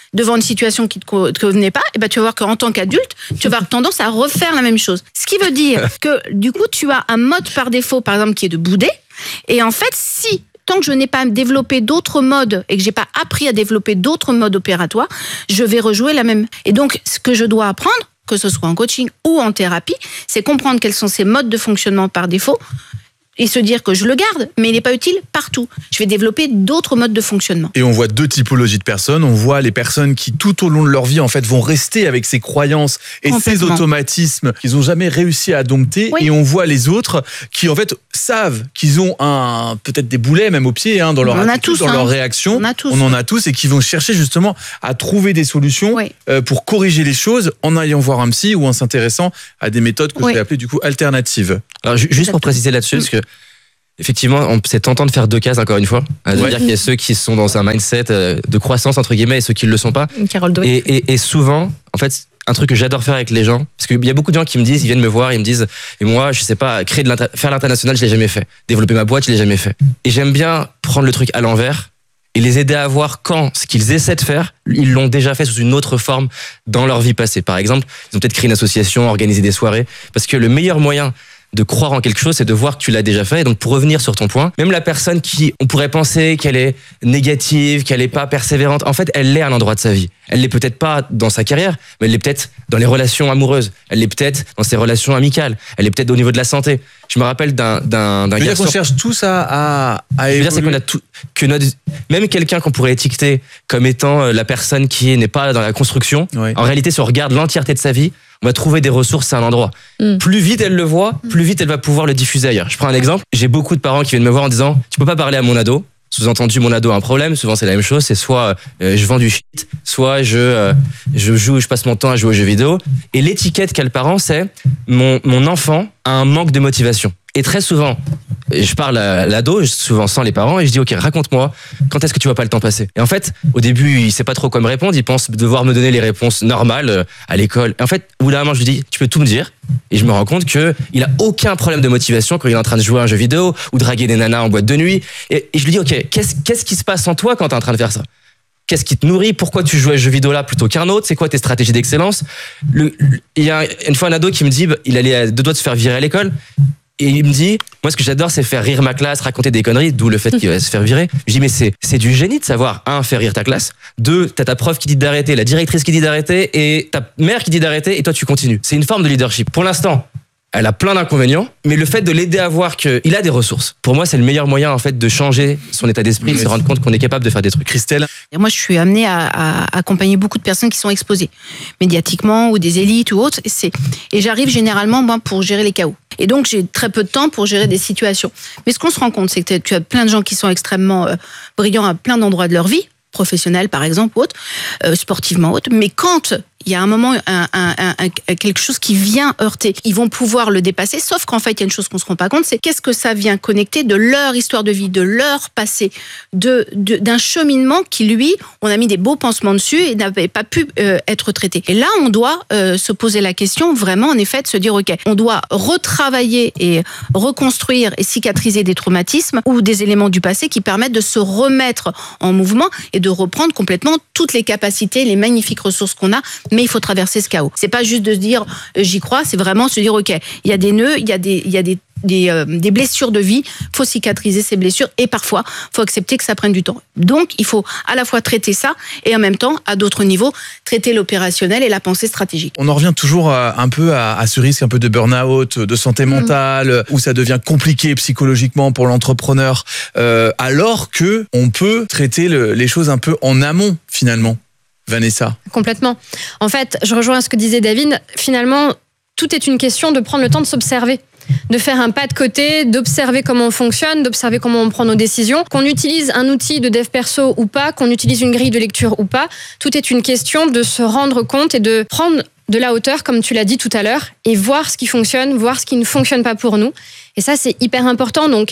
devant une situation qui ne te convenait pas, et ben tu vas voir qu'en tant qu'adulte, tu vas avoir tendance à refaire la même chose. Ce qui veut dire que du coup, tu as un mode par défaut, par exemple, qui est de bouder. Et en fait, si tant que je n'ai pas développé d'autres modes et que j'ai pas appris à développer d'autres modes opératoires, je vais rejouer la même. Et donc, ce que je dois apprendre, que ce soit en coaching ou en thérapie, c'est comprendre quels sont ces modes de fonctionnement par défaut et se dire que je le garde, mais il n'est pas utile partout. Je vais développer d'autres modes de fonctionnement. Et on voit deux typologies de personnes. On voit les personnes qui, tout au long de leur vie, en fait, vont rester avec ces croyances et ces automatismes qu'ils n'ont jamais réussi à dompter. Oui. Et on voit les autres qui, en fait, savent qu'ils ont un, peut-être des boulets, même au pied, hein, dans leur attitude, tous, dans hein. leur réaction. On, a tous, on en a tous et qui vont chercher justement à trouver des solutions oui. euh, pour corriger les choses en allant voir un psy ou en s'intéressant à des méthodes que oui. je vais appeler du coup alternatives. Alors, juste Exactement. pour préciser là-dessus, parce que effectivement, c'est tentant de faire deux cases, encore une fois. À ouais. dire qu'il y a ceux qui sont dans un mindset de croissance, entre guillemets, et ceux qui ne le sont pas. Carole Dweck. Et, et, et souvent, en fait, un truc que j'adore faire avec les gens, parce qu'il y a beaucoup de gens qui me disent, ils viennent me voir, ils me disent, et moi, je sais pas, créer de faire l'international, je l'ai jamais fait. Développer ma boîte, je l'ai jamais fait. Et j'aime bien prendre le truc à l'envers et les aider à voir quand ce qu'ils essaient de faire, ils l'ont déjà fait sous une autre forme dans leur vie passée. Par exemple, ils ont peut-être créé une association, organisé des soirées, parce que le meilleur moyen de croire en quelque chose, c'est de voir que tu l'as déjà fait. Et donc, pour revenir sur ton point, même la personne qui, on pourrait penser qu'elle est négative, qu'elle est pas persévérante, en fait, elle l'est à un endroit de sa vie. Elle l'est peut-être pas dans sa carrière, mais elle l'est peut-être dans les relations amoureuses. Elle l'est peut-être dans ses relations amicales. Elle l'est peut-être au niveau de la santé. Je me rappelle d'un, d'un, d'un garçon. On cherche tous à, à, à évoluer. C'est qu'on a tout, que notre, même quelqu'un qu'on pourrait étiqueter comme étant la personne qui n'est pas dans la construction, oui. en réalité, si on regarde l'entièreté de sa vie, on va trouver des ressources à un endroit. Mm. Plus vite elle le voit, plus vite elle va pouvoir le diffuser ailleurs. Je prends un exemple. J'ai beaucoup de parents qui viennent me voir en disant « Tu peux pas parler à mon ado ». Sous-entendu, mon ado a un problème. Souvent, c'est la même chose. C'est soit euh, je vends du shit, soit je euh, je joue, je passe mon temps à jouer aux jeux vidéo. Et l'étiquette qu'a le parent, c'est mon mon enfant a un manque de motivation. Et très souvent, je parle à l'ado, souvent sans les parents, et je dis ok, raconte-moi, quand est-ce que tu vois pas le temps passer? Et en fait, au début, il sait pas trop quoi me répondre, il pense devoir me donner les réponses normales à l'école. Et en fait, au bout d'un moment, je lui dis, tu peux tout me dire, et je me rends compte que il a aucun problème de motivation quand il est en train de jouer à un jeu vidéo ou draguer des nanas en boîte de nuit. Et, et je lui dis ok, qu'est-ce qu'est-ce qui se passe en toi quand t'es en train de faire ça? Qu'est-ce qui te nourrit? Pourquoi tu joues à ce jeu vidéo là plutôt qu'un autre? C'est quoi tes stratégies d'excellence? Le, il y a une fois un ado qui me dit, il allait à deux doigts de se faire virer à l'école. Et il me dit, moi ce que j'adore c'est faire rire ma classe, raconter des conneries, d'où le fait qu'il va se faire virer. Je dis mais c'est c'est du génie de savoir, un, faire rire ta classe, deux, t'as ta prof qui dit d'arrêter, la directrice qui dit d'arrêter et ta mère qui dit d'arrêter et toi tu continues. C'est une forme de leadership. Pour l'instant, elle a plein d'inconvénients, mais le fait de l'aider à voir qu'il a des ressources, pour moi c'est le meilleur moyen en fait de changer son état d'esprit, de se rendre compte qu'on est capable de faire des trucs. Christelle? Et moi je suis amenée à, à accompagner beaucoup de personnes qui sont exposées, médiatiquement ou des élites ou autres, et, c'est, et j'arrive généralement moi, pour gérer les chaos. Et donc, j'ai très peu de temps pour gérer des situations. Mais ce qu'on se rend compte, c'est que tu as plein de gens qui sont extrêmement euh, brillants à plein d'endroits de leur vie, professionnels par exemple, ou autre, euh, sportivement, autre. Mais quand il y a un moment, un, un, un, un, quelque chose qui vient heurter, ils vont pouvoir le dépasser, sauf qu'en fait, il y a une chose qu'on ne se rend pas compte, c'est qu'est-ce que ça vient connecter de leur histoire de vie, de leur passé, de, de, d'un cheminement qui, lui, on a mis des beaux pansements dessus et n'avait pas pu euh, être traité. Et là, on doit euh, se poser la question, vraiment, en effet, de se dire, OK, on doit retravailler et reconstruire et cicatriser des traumatismes ou des éléments du passé qui permettent de se remettre en mouvement et de reprendre complètement toutes les capacités, les magnifiques ressources qu'on a, mais il faut traverser ce chaos. C'est pas juste de se dire euh, j'y crois, c'est vraiment se dire ok, il y a des nœuds, il y a des il y a des des, euh, des blessures de vie, faut cicatriser ces blessures et parfois faut accepter que ça prenne du temps. Donc il faut à la fois traiter ça et en même temps à d'autres niveaux traiter l'opérationnel et la pensée stratégique. On en revient toujours à, un peu à, à ce risque un peu de burn-out, de santé mentale, mmh. où ça devient compliqué psychologiquement pour l'entrepreneur, euh, alors que on peut traiter le, les choses un peu en amont finalement. Vanessa. Complètement. En fait, je rejoins ce que disait David. Finalement, tout est une question de prendre le temps de s'observer, de faire un pas de côté, d'observer comment on fonctionne, d'observer comment on prend nos décisions. Qu'on utilise un outil de dev perso ou pas, qu'on utilise une grille de lecture ou pas, tout est une question de se rendre compte et de prendre de la hauteur, comme tu l'as dit tout à l'heure, et voir ce qui fonctionne, voir ce qui ne fonctionne pas pour nous. Et ça, c'est hyper important. Donc,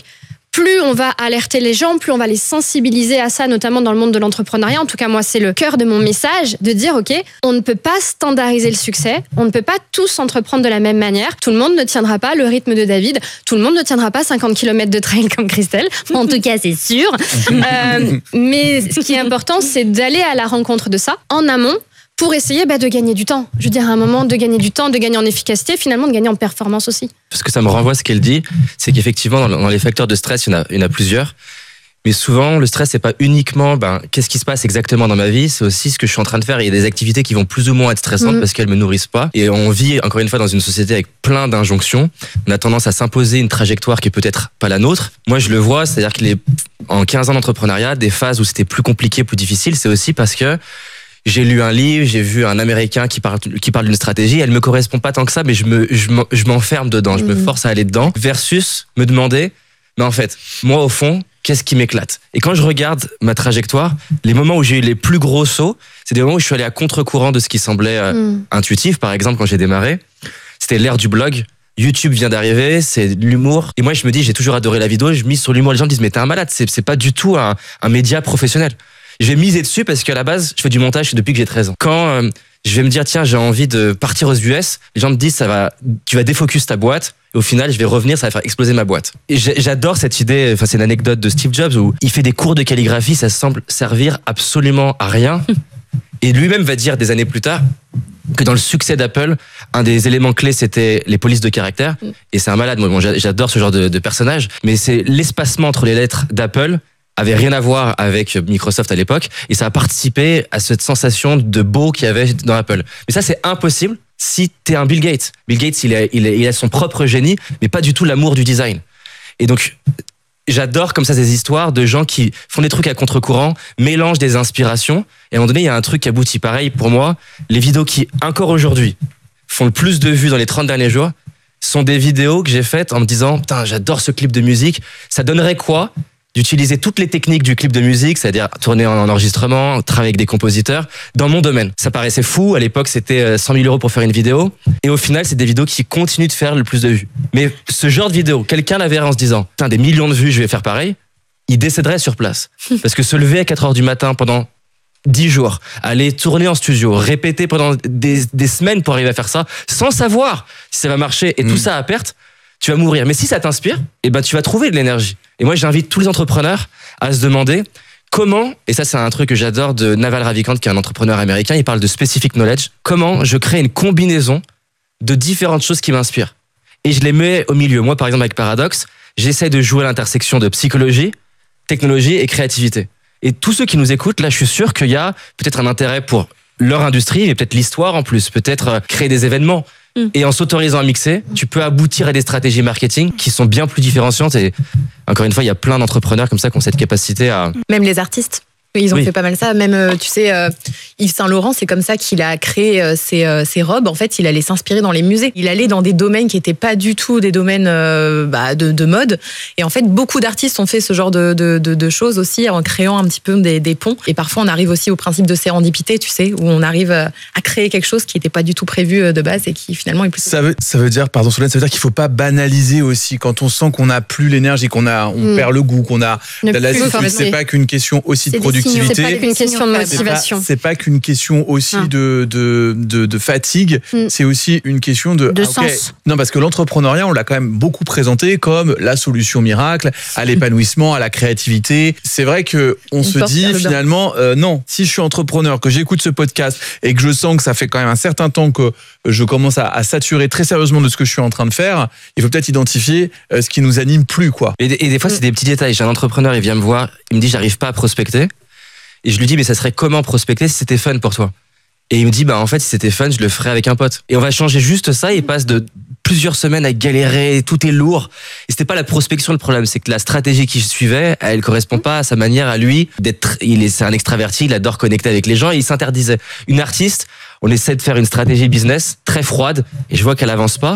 plus on va alerter les gens, plus on va les sensibiliser à ça, notamment dans le monde de l'entrepreneuriat. En tout cas, moi, c'est le cœur de mon message, de dire, OK, on ne peut pas standardiser le succès, on ne peut pas tous entreprendre de la même manière. Tout le monde ne tiendra pas le rythme de David, tout le monde ne tiendra pas cinquante kilomètres de trail comme Christelle, en tout cas, c'est sûr. Euh, mais ce qui est important, c'est d'aller à la rencontre de ça, en amont, pour essayer bah, de gagner du temps. Je veux dire, à un moment, de gagner du temps, de gagner en efficacité, finalement, de gagner en performance aussi. Parce que ça me renvoie à ce qu'elle dit, c'est qu'effectivement, dans les facteurs de stress, il y en a, il y en a plusieurs. Mais souvent, le stress, c'est pas uniquement ben, qu'est-ce qui se passe exactement dans ma vie, c'est aussi ce que je suis en train de faire. Il y a des activités qui vont plus ou moins être stressantes mmh. parce qu'elles me nourrissent pas. Et on vit, encore une fois, dans une société avec plein d'injonctions. On a tendance à s'imposer une trajectoire qui est peut-être pas la nôtre. Moi, je le vois, c'est-à-dire qu'il est en quinze ans d'entrepreneuriat, des phases où c'était plus compliqué, plus difficile, c'est aussi parce que j'ai lu un livre, j'ai vu un Américain qui parle, qui parle d'une stratégie, elle me correspond pas tant que ça, mais je me, je m'enferme dedans, je me force à aller dedans, versus me demander, mais en fait, moi au fond, qu'est-ce qui m'éclate? Et quand je regarde ma trajectoire, les moments où j'ai eu les plus gros sauts, c'est des moments où je suis allé à contre-courant de ce qui semblait euh, mm. intuitif. Par exemple, quand j'ai démarré, c'était l'ère du blog. YouTube vient d'arriver, c'est de l'humour. Et moi, je me dis, j'ai toujours adoré la vidéo, je mise sur l'humour. Les gens me disent, mais t'es un malade, c'est, c'est pas du tout un, un média professionnel. Je vais miser dessus parce qu'à la base, je fais du montage depuis que j'ai treize ans. Quand euh, je vais me dire, tiens, j'ai envie de partir aux U S, les gens me disent, ça va, tu vas défocus ta boîte. Et au final, je vais revenir, ça va faire exploser ma boîte. Et j'adore cette idée, enfin, c'est une anecdote de Steve Jobs où il fait des cours de calligraphie, ça semble servir absolument à rien. Et lui-même va dire des années plus tard que dans le succès d'Apple, un des éléments clés, c'était les polices de caractère. Et c'est un malade. Moi, bon, j'adore ce genre de, de personnage. Mais c'est l'espacement entre les lettres d'Apple avait rien à voir avec Microsoft à l'époque, et ça a participé à cette sensation de beau qu'il y avait dans Apple. Mais ça, c'est impossible si t'es un Bill Gates. Bill Gates, il a, il a, il a son propre génie, mais pas du tout l'amour du design. Et donc, j'adore comme ça ces histoires de gens qui font des trucs à contre-courant, mélangent des inspirations, et à un moment donné, il y a un truc qui aboutit pareil. Pour moi, les vidéos qui, encore aujourd'hui, font le plus de vues dans les trente derniers jours, sont des vidéos que j'ai faites en me disant, putain, j'adore ce clip de musique, ça donnerait quoi d'utiliser toutes les techniques du clip de musique, c'est-à-dire tourner en enregistrement, travailler avec des compositeurs, dans mon domaine. Ça paraissait fou, à l'époque c'était cent mille euros pour faire une vidéo, et au final c'est des vidéos qui continuent de faire le plus de vues. Mais ce genre de vidéo, quelqu'un la verrait en se disant, putain, des millions de vues, je vais faire pareil, il décéderait sur place. Parce que se lever à quatre heures du matin pendant dix jours, aller tourner en studio, répéter pendant des, des semaines pour arriver à faire ça, sans savoir si ça va marcher, et mmh. tout ça à perte, tu vas mourir. Mais si ça t'inspire, eh ben, tu vas trouver de l'énergie. Et moi, j'invite tous les entrepreneurs à se demander comment, et ça, c'est un truc que j'adore de Naval Ravikant, qui est un entrepreneur américain, il parle de specific knowledge, comment je crée une combinaison de différentes choses qui m'inspirent. Et je les mets au milieu. Moi, par exemple, avec Paradox, j'essaie de jouer à l'intersection de psychologie, technologie et créativité. Et tous ceux qui nous écoutent, là, je suis sûr qu'il y a peut-être un intérêt pour leur industrie, mais peut-être l'histoire en plus, peut-être créer des événements. Et en s'autorisant à mixer, tu peux aboutir à des stratégies marketing qui sont bien plus différenciantes. Et encore une fois, il y a plein d'entrepreneurs comme ça qui ont cette capacité à... Même les artistes. Ils ont oui. fait pas mal ça. Même, tu sais, euh, Yves Saint Laurent, c'est comme ça qu'il a créé euh, ses, euh, ses robes. En fait, il allait s'inspirer dans les musées. Il allait dans des domaines qui n'étaient pas du tout des domaines euh, bah, de, de mode. Et en fait, beaucoup d'artistes ont fait ce genre de, de, de, de choses aussi en créant un petit peu des, des ponts. Et parfois, on arrive aussi au principe de sérendipité, tu sais, où on arrive à créer quelque chose qui n'était pas du tout prévu de base et qui finalement est plus... Ça veut, ça veut dire, pardon Solène, ça veut dire qu'il ne faut pas banaliser aussi. Quand on sent qu'on n'a plus l'énergie, qu'on a, on mmh. perd le goût, qu'on a de la lassitude, c'est pas qu'une question aussi de productivité. C'est pas qu'une question de motivation. C'est pas, pas qu'une question aussi ah. de, de, de, de fatigue, mm. c'est aussi une question de... De ah, okay. sens. Non, parce que l'entrepreneuriat, on l'a quand même beaucoup présenté comme la solution miracle, à l'épanouissement, à la créativité. C'est vrai qu'on on se dit finalement, euh, non, si je suis entrepreneur, que j'écoute ce podcast et que je sens que ça fait quand même un certain temps que je commence à, à saturer très sérieusement de ce que je suis en train de faire, il faut peut-être identifier euh, ce qui nous anime plus, quoi. Et, et des fois, c'est des petits détails. J'ai un entrepreneur, il vient me voir, il me dit, j'arrive pas à prospecter. Et je lui dis, mais ça serait comment prospecter si c'était fun pour toi? Et il me dit, bah en fait, si c'était fun, je le ferais avec un pote. Et on va changer juste ça, il passe de plusieurs semaines à galérer, tout est lourd. Et c'était pas la prospection le problème, c'est que la stratégie qu'il suivait, elle correspond pas à sa manière à lui d'être, il est, c'est un extraverti, il adore connecter avec les gens, et il s'interdisait. Une artiste, on essaie de faire une stratégie business très froide, et je vois qu'elle avance pas.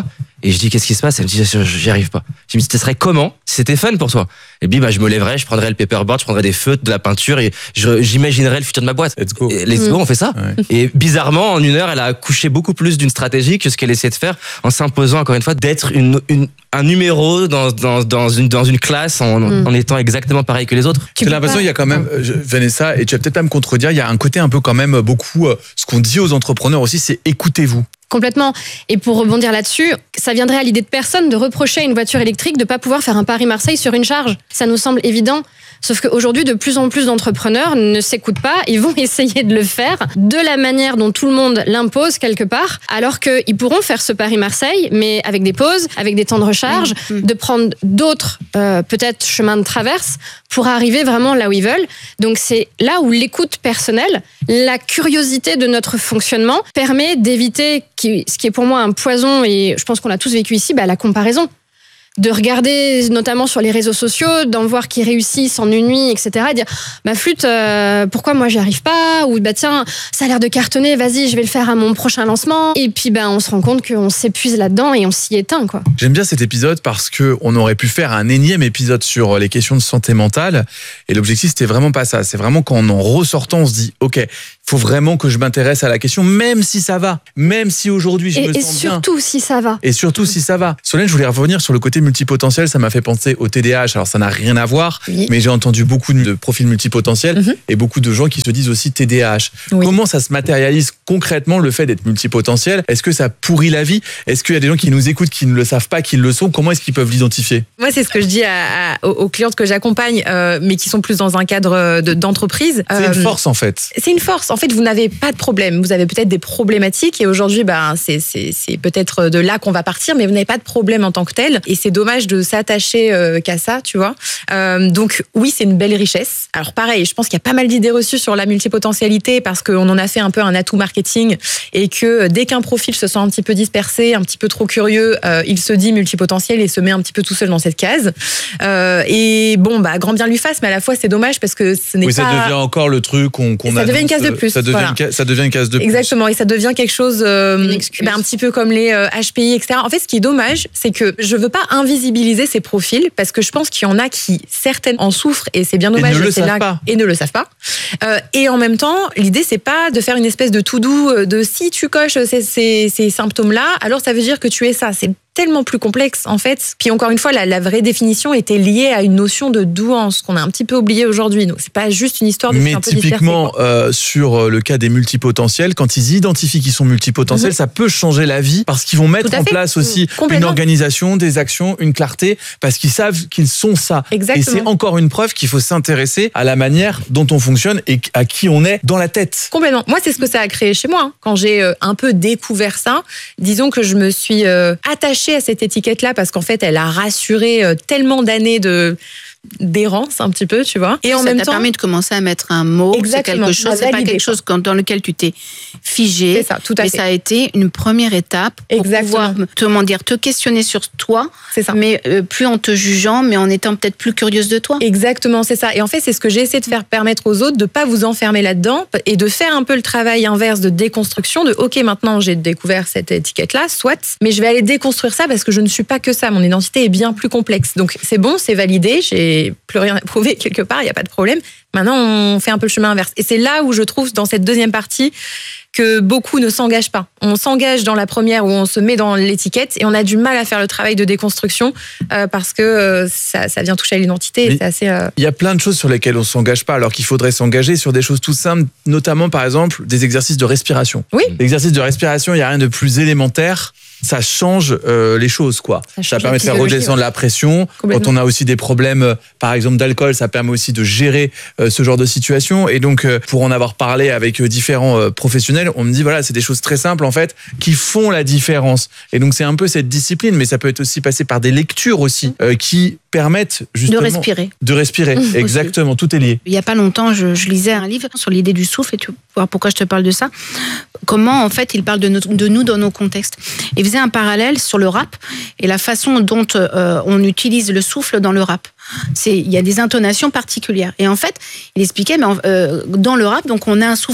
Et je dis, qu'est-ce qui se passe? Elle me dit, j'y arrive pas. Je me dis, ce serait comment si c'était fun pour toi? Et puis, bah, je me lèverais, je prendrais le paperboard, je prendrais des feutres, de la peinture et je, j'imaginerais le futur de ma boîte. Let's go. Et let's go, on fait ça. Ouais. Et bizarrement, en une heure, elle a accouché beaucoup plus d'une stratégie que ce qu'elle essayait de faire en s'imposant, encore une fois, d'être une, une, un numéro dans, dans, dans, une, dans une classe en, mm. en étant exactement pareil que les autres. J'ai l'impression qu'il y a quand même, je, Vanessa, et tu vas peut-être pas me contredire, il y a un côté un peu quand même beaucoup, euh, ce qu'on dit aux entrepreneurs aussi, c'est écoutez-vous. Complètement. Et pour rebondir là-dessus, ça viendrait à l'idée de personne de reprocher à une voiture électrique de ne pas pouvoir faire un Paris-Marseille sur une charge. Ça nous semble évident. Sauf qu'aujourd'hui, de plus en plus d'entrepreneurs ne s'écoutent pas et vont essayer de le faire de la manière dont tout le monde l'impose quelque part, alors qu'ils pourront faire ce Paris-Marseille, mais avec des pauses, avec des temps de recharge, mmh. de prendre d'autres, euh, peut-être, chemins de traverse pour arriver vraiment là où ils veulent. Donc c'est là où l'écoute personnelle, la curiosité de notre fonctionnement permet d'éviter ce qui est pour moi un poison, et je pense qu'on l'a tous vécu ici, bah, la comparaison. De regarder notamment sur les réseaux sociaux, d'en voir qui réussissent en une nuit, et cetera. Et dire, bah flûte, euh, pourquoi moi j'y arrive pas? Ou bah tiens, ça a l'air de cartonner, vas-y, je vais le faire à mon prochain lancement. Et puis bah on se rend compte qu'on s'épuise là-dedans et on s'y éteint, quoi. J'aime bien cet épisode parce que on aurait pu faire un énième épisode sur les questions de santé mentale. Et l'objectif, c'était vraiment pas ça. C'est vraiment quand en ressortant, on se dit, ok, il faut vraiment que je m'intéresse à la question, même si ça va, même si aujourd'hui je et, me et sens bien. Et surtout si ça va. Et surtout si ça va. Solène, je voulais revenir sur le côté multipotentiel. Ça m'a fait penser au T D A H. Alors ça n'a rien à voir, oui. mais j'ai entendu beaucoup de profils multipotentiels mm-hmm. et beaucoup de gens qui se disent aussi T D A H. Oui. Comment ça se matérialise concrètement le fait d'être multipotentiel? Est-ce que ça pourrit la vie? Est-ce qu'il y a des gens qui nous écoutent qui ne le savent pas, qui le sont? Comment est-ce qu'ils peuvent l'identifier? Moi, c'est ce que je dis à, à, aux clientes que j'accompagne, euh, mais qui sont plus dans un cadre de, d'entreprise. C'est euh, une force en fait. C'est une force. En fait, vous n'avez pas de problème. Vous avez peut-être des problématiques et aujourd'hui, bah, c'est, c'est, c'est peut-être de là qu'on va partir, mais vous n'avez pas de problème en tant que tel. Et c'est dommage de s'attacher euh, qu'à ça, tu vois. Euh, donc oui, c'est une belle richesse. Alors pareil, je pense qu'il y a pas mal d'idées reçues sur la multipotentialité parce qu'on en a fait un peu un atout marketing et que dès qu'un profil se sent un petit peu dispersé, un petit peu trop curieux, euh, il se dit multipotentiel et se met un petit peu tout seul dans cette case. Euh, et bon, bah grand bien lui fasse, mais à la fois c'est dommage parce que ce n'est oui, pas... Oui, ça devient encore le truc qu'on, qu'on ça annonce, devient une case de plus. Ça devient, voilà. une, case, ça devient une case de plus. Exactement, et ça devient quelque chose euh, bah, un petit peu comme les euh, H P I, et cetera. En fait, ce qui est dommage, c'est que je veux pas invisibiliser ces profils parce que je pense qu'il y en a qui, certaines, en souffrent et c'est bien dommage. Et ne le c'est savent là, pas. Et ne le savent pas. Euh, et en même temps, l'idée, c'est pas de faire une espèce de to-do de si tu coches ces, ces, ces symptômes-là, alors ça veut dire que tu es ça. C'est tellement plus complexe en fait. Puis encore une fois, la, la vraie définition était liée à une notion de douance qu'on a un petit peu oublié aujourd'hui. Donc c'est pas juste une histoire de mais un peu typiquement euh, sur le cas des multipotentiels, quand ils identifient qu'ils sont multipotentiels, mm-hmm. ça peut changer la vie parce qu'ils vont mettre en place aussi une organisation, des actions, une clarté, parce qu'ils savent qu'ils sont ça. Exactement. Et c'est encore une preuve qu'il faut s'intéresser à la manière dont on fonctionne et à qui on est dans la tête. Complètement. Moi, c'est ce que ça a créé chez moi. Hein. Quand j'ai euh, un peu découvert ça, disons que je me suis euh, attachée à cette étiquette-là parce qu'en fait, elle a rassuré euh, tellement d'années de d'errance un petit peu, tu vois. Et en ça même t'a temps, permis de commencer à mettre un mot. C'est quelque chose, c'est pas quelque chose dans lequel tu t'es figé. C'est ça, tout à mais fait. ça a été une première étape pour Exactement. pouvoir, comment dire, te questionner sur toi. C'est ça. Mais euh, plus en te jugeant, mais en étant peut-être plus curieuse de toi. Exactement, c'est ça. Et en fait, c'est ce que j'ai essayé de faire permettre aux autres de pas vous enfermer là-dedans et de faire un peu le travail inverse de déconstruction. De ok, maintenant j'ai découvert cette étiquette-là, soit, mais je vais aller déconstruire ça parce que je ne suis pas que ça. Mon identité est bien plus complexe. Donc c'est bon, c'est validé. J'ai plus rien à prouver quelque part, il n'y a pas de problème. Maintenant, on fait un peu le chemin inverse. Et c'est là où je trouve, dans cette deuxième partie, que beaucoup ne s'engagent pas. On s'engage dans la première où on se met dans l'étiquette et on a du mal à faire le travail de déconstruction euh, parce que euh, ça, ça vient toucher à l'identité. Et c'est assez, euh... Il y a plein de choses sur lesquelles on ne s'engage pas alors qu'il faudrait s'engager sur des choses tout simples, notamment par exemple des exercices de respiration. Oui. L'exercice de respiration, il n'y a rien de plus élémentaire. Ça change euh, les choses, quoi. Ça, ça permet de faire redescendre la pression. Quand on a aussi des problèmes, euh, par exemple d'alcool, ça permet aussi de gérer euh, ce genre de situation. Et donc, euh, pour en avoir parlé avec euh, différents euh, professionnels, on me dit voilà, c'est des choses très simples en fait qui font la différence. Et donc, c'est un peu cette discipline, mais ça peut être aussi passé par des lectures aussi euh, qui permettent justement de respirer. De respirer, mmh, exactement. Tout est lié. Il y a pas longtemps, je, je lisais un livre sur l'idée du souffle et tu vas voir pourquoi je te parle de ça. Comment en fait il parle de, notre, de nous dans nos contextes. Et faisait un parallèle sur le rap et la façon dont euh, on utilise le souffle dans le rap. C'est, il y a des intonations particulières. Et en fait, il expliquait, mais euh, dans le rap, donc on a un souffle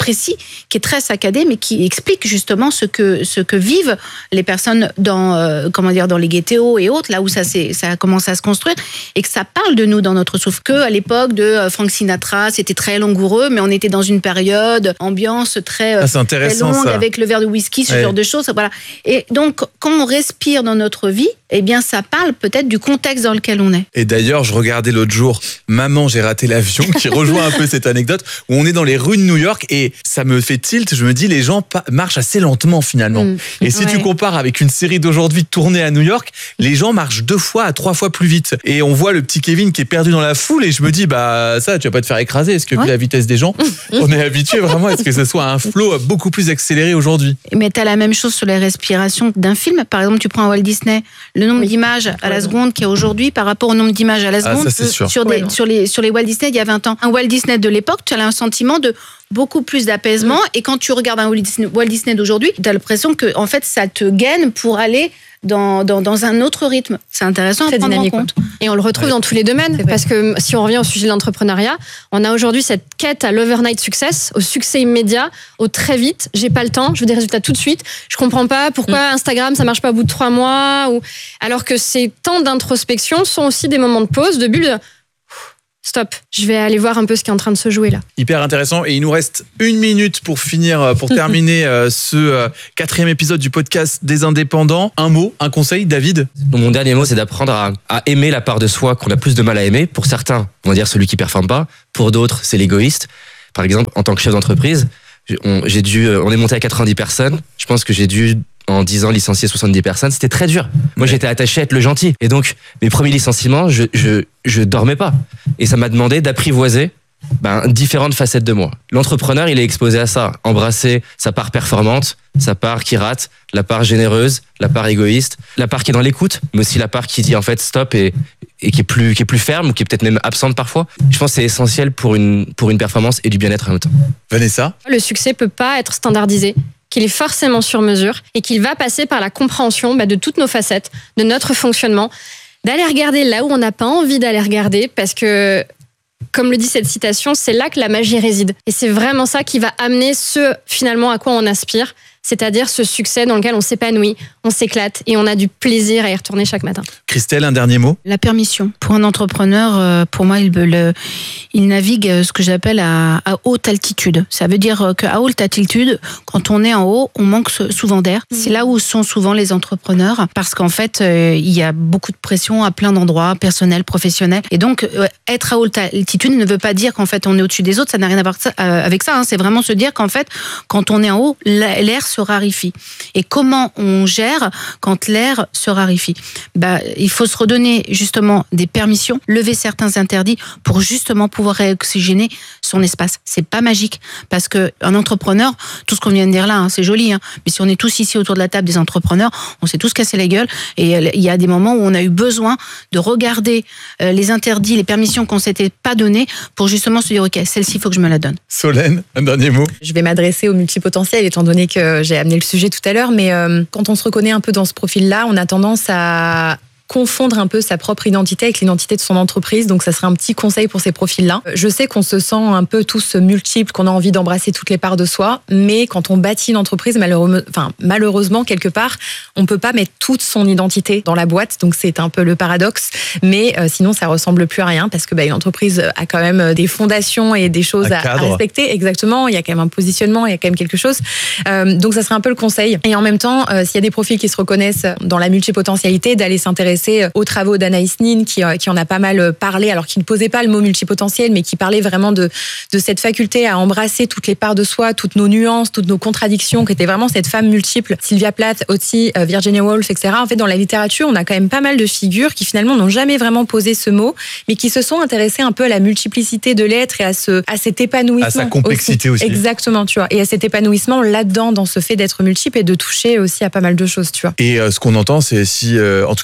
précis, qui est très saccadé, mais qui explique justement ce que ce que vivent les personnes dans euh, comment dire dans les ghettos et autres, là où ça c'est ça a commencé à se construire, et que ça parle de nous dans notre souffle. Que à l'époque de Frank Sinatra, c'était très langoureux, mais on était dans une période ambiance très, ah, c'est intéressant, très longue ça. avec le verre de whisky, ce ouais. genre de choses, voilà. Et donc quand on respire dans notre vie, eh bien ça parle peut-être du contexte dans lequel on est. Et d'ailleurs, je regardais l'autre jour Maman, j'ai raté l'avion, qui rejoint un peu cette anecdote, où on est dans les rues de New York et ça me fait tilt, je me dis les gens pa- marchent assez lentement finalement. Mmh. Et si ouais. tu compares avec une série d'aujourd'hui tournée à New York, les gens marchent deux fois à trois fois plus vite. Et on voit le petit Kevin qui est perdu dans la foule et je me dis, bah ça, tu vas pas te faire écraser. Est-ce que ouais. vu la vitesse des gens, on est habitué vraiment à ce que ce soit un flow beaucoup plus accéléré aujourd'hui? Mais tu as la même chose sur les respirations d'un film. Par exemple, tu prends un Walt Disney, le nombre oui. d'images à la seconde qu'il y a aujourd'hui par rapport au nombre d'images à la seconde, ah, ça, sûr. Sur, des, ouais, sur, les, sur les Walt Disney il y a vingt ans. Un Walt Disney de l'époque, tu as un sentiment de beaucoup plus d'apaisement. Mmh. Et quand tu regardes un Walt Disney, Walt Disney d'aujourd'hui, tu as l'impression que en fait, ça te gaine pour aller dans, dans, dans un autre rythme. C'est intéressant Très à prendre dynamique, en compte. Et on le retrouve ouais. dans tous les domaines. Parce que si on revient au sujet de l'entrepreneuriat, on a aujourd'hui cette quête à l'overnight success, au succès immédiat, au très vite. J'ai pas le temps, je veux des résultats tout de suite. Je comprends pas pourquoi mmh. Instagram, ça marche pas au bout de trois mois. Ou... Alors que ces temps d'introspection sont aussi des moments de pause, de bulle. Stop, je vais aller voir un peu ce qui est en train de se jouer là. Hyper intéressant. Et il nous reste une minute pour finir, pour terminer ce quatrième épisode du podcast des indépendants. Un mot, un conseil, David? Donc, mon dernier mot, c'est d'apprendre à, à aimer la part de soi qu'on a plus de mal à aimer. Pour certains, on va dire celui qui performe pas. Pour d'autres, c'est l'égoïste. Par exemple, en tant que chef d'entreprise, on, j'ai dû, on est monté à quatre-vingt-dix personnes. Je pense que j'ai dû en dix ans licencier soixante-dix personnes, c'était très dur. Moi, j'étais attaché à être le gentil. Et donc, mes premiers licenciements, je, je, je dormais pas. Et ça m'a demandé d'apprivoiser ben, différentes facettes de moi. L'entrepreneur, il est exposé à ça. Embrasser sa part performante, sa part qui rate, la part généreuse, la part égoïste, la part qui est dans l'écoute, mais aussi la part qui dit en fait stop et, et qui est plus, qui est plus ferme ou qui est peut-être même absente parfois. Je pense que c'est essentiel pour une, pour une performance et du bien-être en même temps. Vanessa? Le succès peut pas être standardisé, qu'il est forcément sur mesure et qu'il va passer par la compréhension bah, de toutes nos facettes, de notre fonctionnement, d'aller regarder là où on n'a pas envie d'aller regarder parce que, comme le dit cette citation, c'est là que la magie réside. Et c'est vraiment ça qui va amener ce, finalement, à quoi on aspire, c'est-à-dire ce succès dans lequel on s'épanouit, on s'éclate et on a du plaisir à y retourner chaque matin. Christelle, un dernier mot? La permission. Pour un entrepreneur, pour moi, il, le, il navigue ce que j'appelle à, à haute altitude. Ça veut dire qu'à haute altitude, quand on est en haut, on manque souvent d'air. Mmh. C'est là où sont souvent les entrepreneurs parce qu'en fait, il y a beaucoup de pression à plein d'endroits, personnel, professionnel. Et donc, être à haute altitude ne veut pas dire qu'en fait, on est au-dessus des autres. Ça n'a rien à voir avec ça. Hein. C'est vraiment se dire qu'en fait, quand on est en haut, l'air se raréfie. Et comment on gère quand l'air se raréfie? Bah, il faut se redonner justement des permissions, lever certains interdits pour justement pouvoir réoxygéner son espace. C'est pas magique parce que un entrepreneur, tout ce qu'on vient de dire là, hein, c'est joli, hein, mais si on est tous ici autour de la table des entrepreneurs, on s'est tous cassé la gueule et il y a des moments où on a eu besoin de regarder euh, les interdits, les permissions qu'on s'était pas données pour justement se dire ok, celle-ci, il faut que je me la donne. Solène, un dernier mot? Je vais m'adresser aux multipotentiels étant donné que j'ai amené le sujet tout à l'heure, mais euh, quand on se reconnaît un peu dans ce profil-là, on a tendance à confondre un peu sa propre identité avec l'identité de son entreprise. Donc, ça serait un petit conseil pour ces profils-là. Je sais qu'on se sent un peu tous multiples, qu'on a envie d'embrasser toutes les parts de soi, mais quand on bâtit une entreprise, malheureusement, enfin, malheureusement, quelque part, on peut pas mettre toute son identité dans la boîte. Donc, c'est un peu le paradoxe. Mais euh, sinon, ça ressemble plus à rien parce que bah, une entreprise a quand même des fondations et des choses à, à respecter. Exactement. Il y a quand même un positionnement, il y a quand même quelque chose. Euh, donc, ça serait un peu le conseil. Et en même temps, euh, s'il y a des profils qui se reconnaissent dans la multipotentialité, d'aller s'intéresser aux travaux d'Anaïs Nin qui, qui en a pas mal parlé, alors qu'il ne posait pas le mot multipotentiel, mais qui parlait vraiment de, de cette faculté à embrasser toutes les parts de soi, toutes nos nuances, toutes nos contradictions, qui était vraiment cette femme multiple. Sylvia Plath, aussi Virginia Woolf, et cetera. En fait, dans la littérature, on a quand même pas mal de figures qui finalement n'ont jamais vraiment posé ce mot, mais qui se sont intéressées un peu à la multiplicité de l'être et à, ce, à cet épanouissement. À sa complexité aussi. aussi. Exactement, tu vois. Et à cet épanouissement là-dedans, dans ce fait d'être multiple et de toucher aussi à pas mal de choses, tu vois. Et euh, ce qu'on entend, c'est si, euh, en tout cas, c'est encore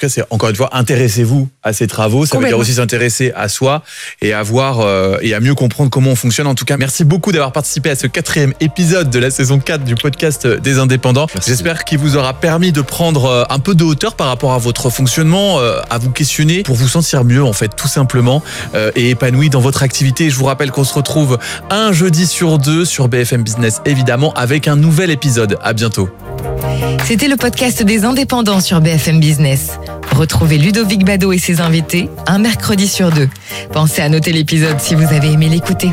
encore une fois, intéressez-vous à ces travaux. Ça veut dire aussi s'intéresser à soi et à voir euh, et à mieux comprendre comment on fonctionne. En tout cas, merci beaucoup d'avoir participé à ce quatrième épisode de la saison quatre du podcast des indépendants. Merci. J'espère qu'il vous aura permis de prendre un peu de hauteur par rapport à votre fonctionnement, euh, à vous questionner pour vous sentir mieux, en fait, tout simplement, euh, et épanoui dans votre activité. Je vous rappelle qu'on se retrouve un jeudi sur deux sur B F M Business, évidemment, avec un nouvel épisode. À bientôt. C'était le podcast des indépendants sur B F M Business. Retrouvez Ludovic Bado et ses invités un mercredi sur deux. Pensez à noter l'épisode si vous avez aimé l'écouter.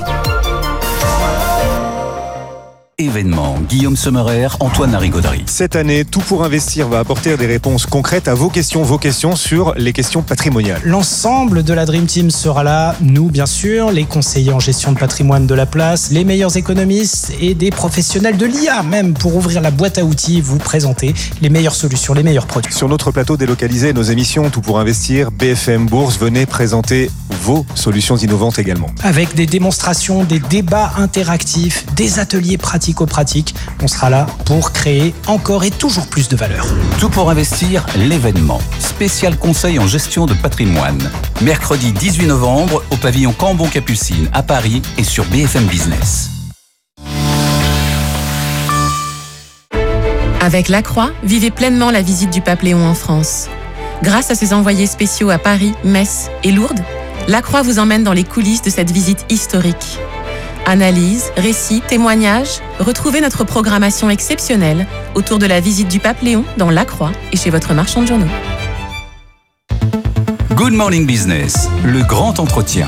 Événement, Guillaume Sommerer, Antoine Larigauderie. Cette année, Tout pour investir va apporter des réponses concrètes à vos questions, vos questions sur les questions patrimoniales. L'ensemble de la Dream Team sera là, nous bien sûr, les conseillers en gestion de patrimoine de la place, les meilleurs économistes et des professionnels de l'I A même pour ouvrir la boîte à outils, vous présenter les meilleures solutions, les meilleurs produits. Sur notre plateau délocalisé, nos émissions Tout pour investir, B F M Bourse, venez présenter vos solutions innovantes également. Avec des démonstrations, des débats interactifs, des ateliers pratiques pratique, on sera là pour créer encore et toujours plus de valeur. Tout pour investir, l'événement. Spécial conseil en gestion de patrimoine. Mercredi dix-huit novembre au pavillon Cambon-Capucine à Paris et sur B F M Business. Avec Lacroix, vivez pleinement la visite du pape Léon en France. Grâce à ses envoyés spéciaux à Paris, Metz et Lourdes, Lacroix vous emmène dans les coulisses de cette visite historique. Analyse, récits, témoignages, retrouvez notre programmation exceptionnelle autour de la visite du pape Léon dans Lacroix et chez votre marchand de journaux. Good Morning Business, le grand entretien.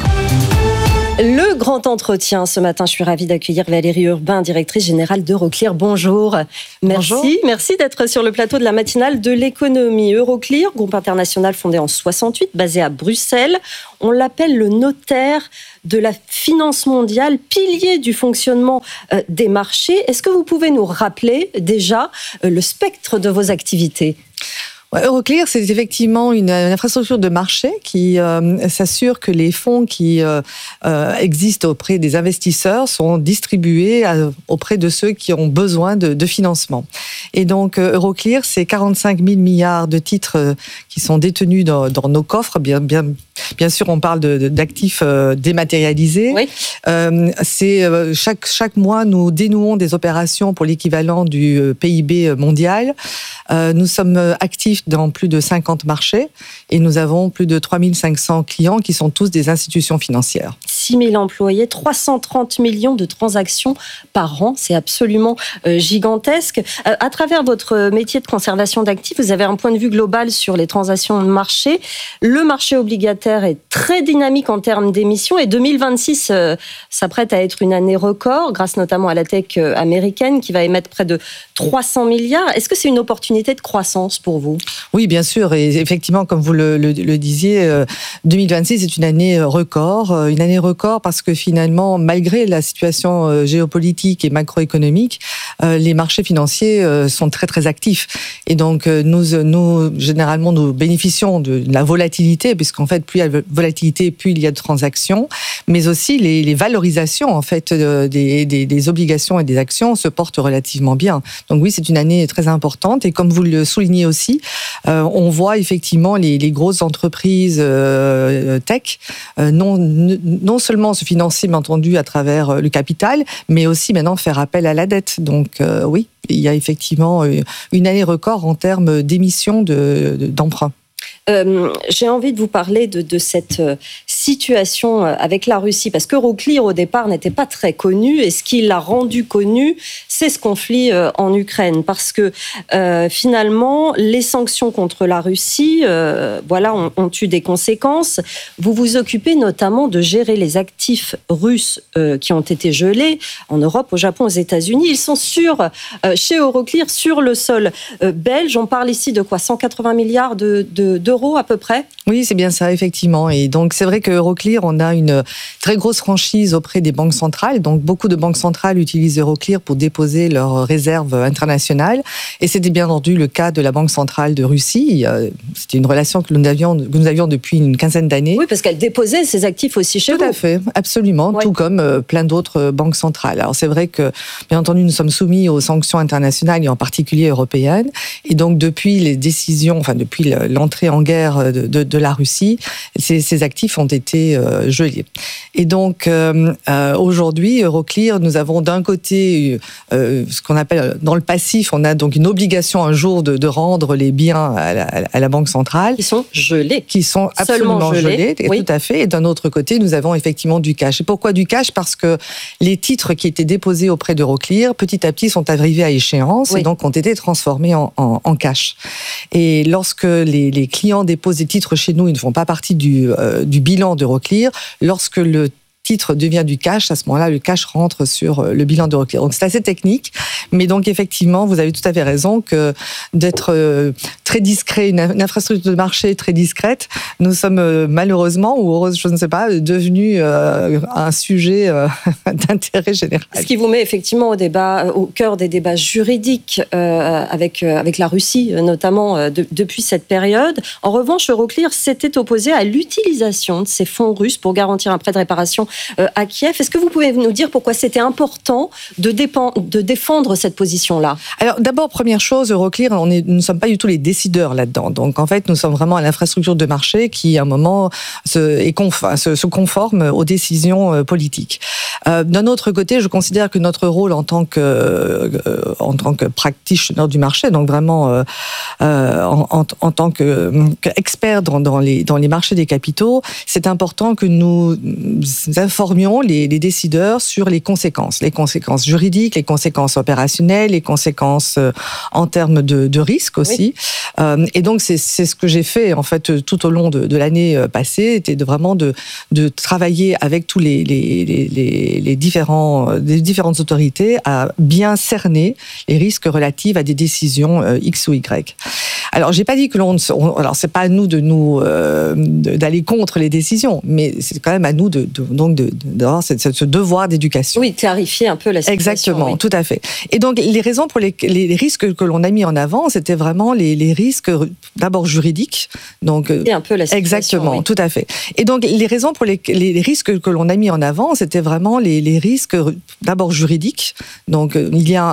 Le grand entretien. Ce matin, je suis ravie d'accueillir Valérie Urbain, directrice générale d'Euroclear. Bonjour. Merci. Bonjour. Merci d'être sur le plateau de la matinale de l'économie. Euroclear, groupe international fondé en soixante-huit, basé à Bruxelles. On l'appelle le notaire de la finance mondiale, pilier du fonctionnement euh, des marchés. Est-ce que vous pouvez nous rappeler déjà euh, le spectre de vos activités ? Euroclear, c'est effectivement une, une infrastructure de marché qui euh, s'assure que les fonds qui euh, euh, existent auprès des investisseurs sont distribués à, auprès de ceux qui ont besoin de, de financement. Et donc, euh, Euroclear, c'est quarante-cinq mille milliards de titres euh, qui sont détenus dans, dans nos coffres. Bien, bien, bien sûr, on parle de, de, d'actifs euh, dématérialisés. Oui. Euh, c'est, euh, chaque, chaque mois, nous dénouons des opérations pour l'équivalent du euh, P I B mondial. Euh, nous sommes actifs dans plus de cinquante marchés et nous avons plus de trois mille cinq cents clients qui sont tous des institutions financières. six mille employés, trois cent trente millions de transactions par an, c'est absolument euh, gigantesque. Euh, à travers votre métier de conservation d'actifs, vous avez un point de vue global sur les transactions de marché. Le marché obligataire est très dynamique en termes d'émissions et deux mille vingt-six euh, s'apprête à être une année record, grâce notamment à la tech américaine qui va émettre près de trois cents milliards. Est-ce que c'est une opportunité de croissance pour vous ? Oui, bien sûr. Et effectivement, comme vous le, le, le disiez, euh, deux mille vingt-six est une année record. Euh, une année record parce que finalement, malgré la situation euh, géopolitique et macroéconomique, euh, les marchés financiers euh, sont très, très actifs. Et donc, euh, nous, nous, généralement, nous bénéficions de la volatilité, puisqu'en fait, plus il y a de volatilité, plus il y a de transactions, mais aussi les, les valorisations, en fait, euh, des, des, des obligations et des actions se portent relativement bien. Donc oui, c'est une année très importante. Et comme vous le soulignez aussi, Euh, on voit effectivement les, les grosses entreprises euh, tech euh, non, non seulement se financer, bien entendu, à travers le capital, mais aussi maintenant faire appel à la dette. Donc euh, oui, il y a effectivement une année record en termes d'émissions de, de, d'emprunts. Euh, j'ai envie de vous parler de, de cette situation avec la Russie, parce qu'Euroclear, au départ, n'était pas très connu, et ce qui l'a rendu connu, c'est ce conflit en Ukraine, parce que euh, finalement, les sanctions contre la Russie, euh, voilà, ont, ont eu des conséquences. Vous vous occupez notamment de gérer les actifs russes euh, qui ont été gelés en Europe, au Japon, aux États-Unis. Ils sont sur, euh, chez Euroclear, sur le sol euh, belge. On parle ici de quoi, cent quatre-vingts milliards de, de, d'euros à peu près ? Oui, c'est bien ça, effectivement. Et donc, c'est vrai que Euroclear, on a une très grosse franchise auprès des banques centrales. Donc, beaucoup de banques centrales utilisent Euroclear pour déposer leurs réserves internationales. Et c'était bien entendu le cas de la Banque centrale de Russie. C'était une relation que nous avions, que nous avions depuis une quinzaine d'années. Oui, parce qu'elle déposait ses actifs aussi chez vous. Tout à fait, absolument, oui. Tout comme plein d'autres banques centrales. Alors, c'est vrai que, bien entendu, nous sommes soumis aux sanctions internationales et en particulier européennes. Et donc, depuis les décisions, enfin, depuis l'entrée en en guerre de, de, de la Russie, ces, ces actifs ont été euh, gelés. Et donc euh, euh, aujourd'hui, Euroclear, nous avons d'un côté euh, ce qu'on appelle dans le passif, on a donc une obligation un jour de, de rendre les biens à la, à la Banque centrale. Qui sont gelés. Qui sont absolument Seulement gelés. gelés, Oui. tout à fait. Et d'un autre côté, nous avons effectivement du cash. Et pourquoi du cash ? Parce que les titres qui étaient déposés auprès d'Euroclear, petit à petit, sont arrivés à échéance Oui. et donc ont été transformés en, en, en cash. Et lorsque les, les clients déposent des titres chez nous, ils ne font pas partie du, euh, du bilan d'Euroclear. Lorsque le titre devient du cash, à ce moment-là, le cash rentre sur le bilan d'Euroclear. Donc c'est assez technique, mais donc effectivement, vous avez tout à fait raison que d'être euh, très discret, une, une infrastructure de marché très discrète, nous sommes euh, malheureusement, ou heureusement, je ne sais pas, devenus euh, un sujet euh, d'intérêt général. Ce qui vous met effectivement au débat, au cœur des débats juridiques euh, avec, euh, avec la Russie, notamment euh, de, depuis cette période. En revanche, Euroclear s'était opposé à l'utilisation de ces fonds russes pour garantir un prêt de réparation euh, à Kiev. Est-ce que vous pouvez nous dire pourquoi c'était important de, dépen- de défendre cette position-là ? Alors d'abord, première chose, Euroclear, on est, nous ne sommes pas du tout les décideurs là-dedans. Donc en fait, nous sommes vraiment à l'infrastructure de marché qui, à un moment, se, est conf- se, se conforme aux décisions euh, politiques. Euh, d'un autre côté, je considère que notre rôle en tant que, euh, en tant que practitioner du marché, donc vraiment euh, euh, en, en, en tant que, qu'expert dans, dans, les, dans les marchés des capitaux, c'est important que nous informions les, les décideurs sur les conséquences, les conséquences juridiques, les conséquences opérationnelles, les conséquences euh, en termes de, de risque aussi. Oui. Euh, et donc c'est, c'est ce que j'ai fait en fait tout au long de, de l'année passée, était de vraiment de, de travailler avec tous les, les, les, les, les différents, les différentes autorités à bien cerner les risques relatifs à des décisions euh, X ou Y. Alors j'ai pas dit que l'on, on, alors c'est pas à nous de nous euh, de, d'aller contre les décisions, mais c'est quand même à nous de, de donc de, d'avoir ce, ce devoir d'éducation. Oui, clarifier un peu la situation. Exactement, oui. Tout à fait. Et donc les raisons pour les, les risques que l'on a mis en avant, c'était vraiment les, les risques d'abord juridiques. Donc et un peu la situation. Exactement, oui. Tout à fait. Et donc les raisons pour les, les risques que l'on a mis en avant, c'était vraiment les, les risques d'abord juridiques. Donc il y a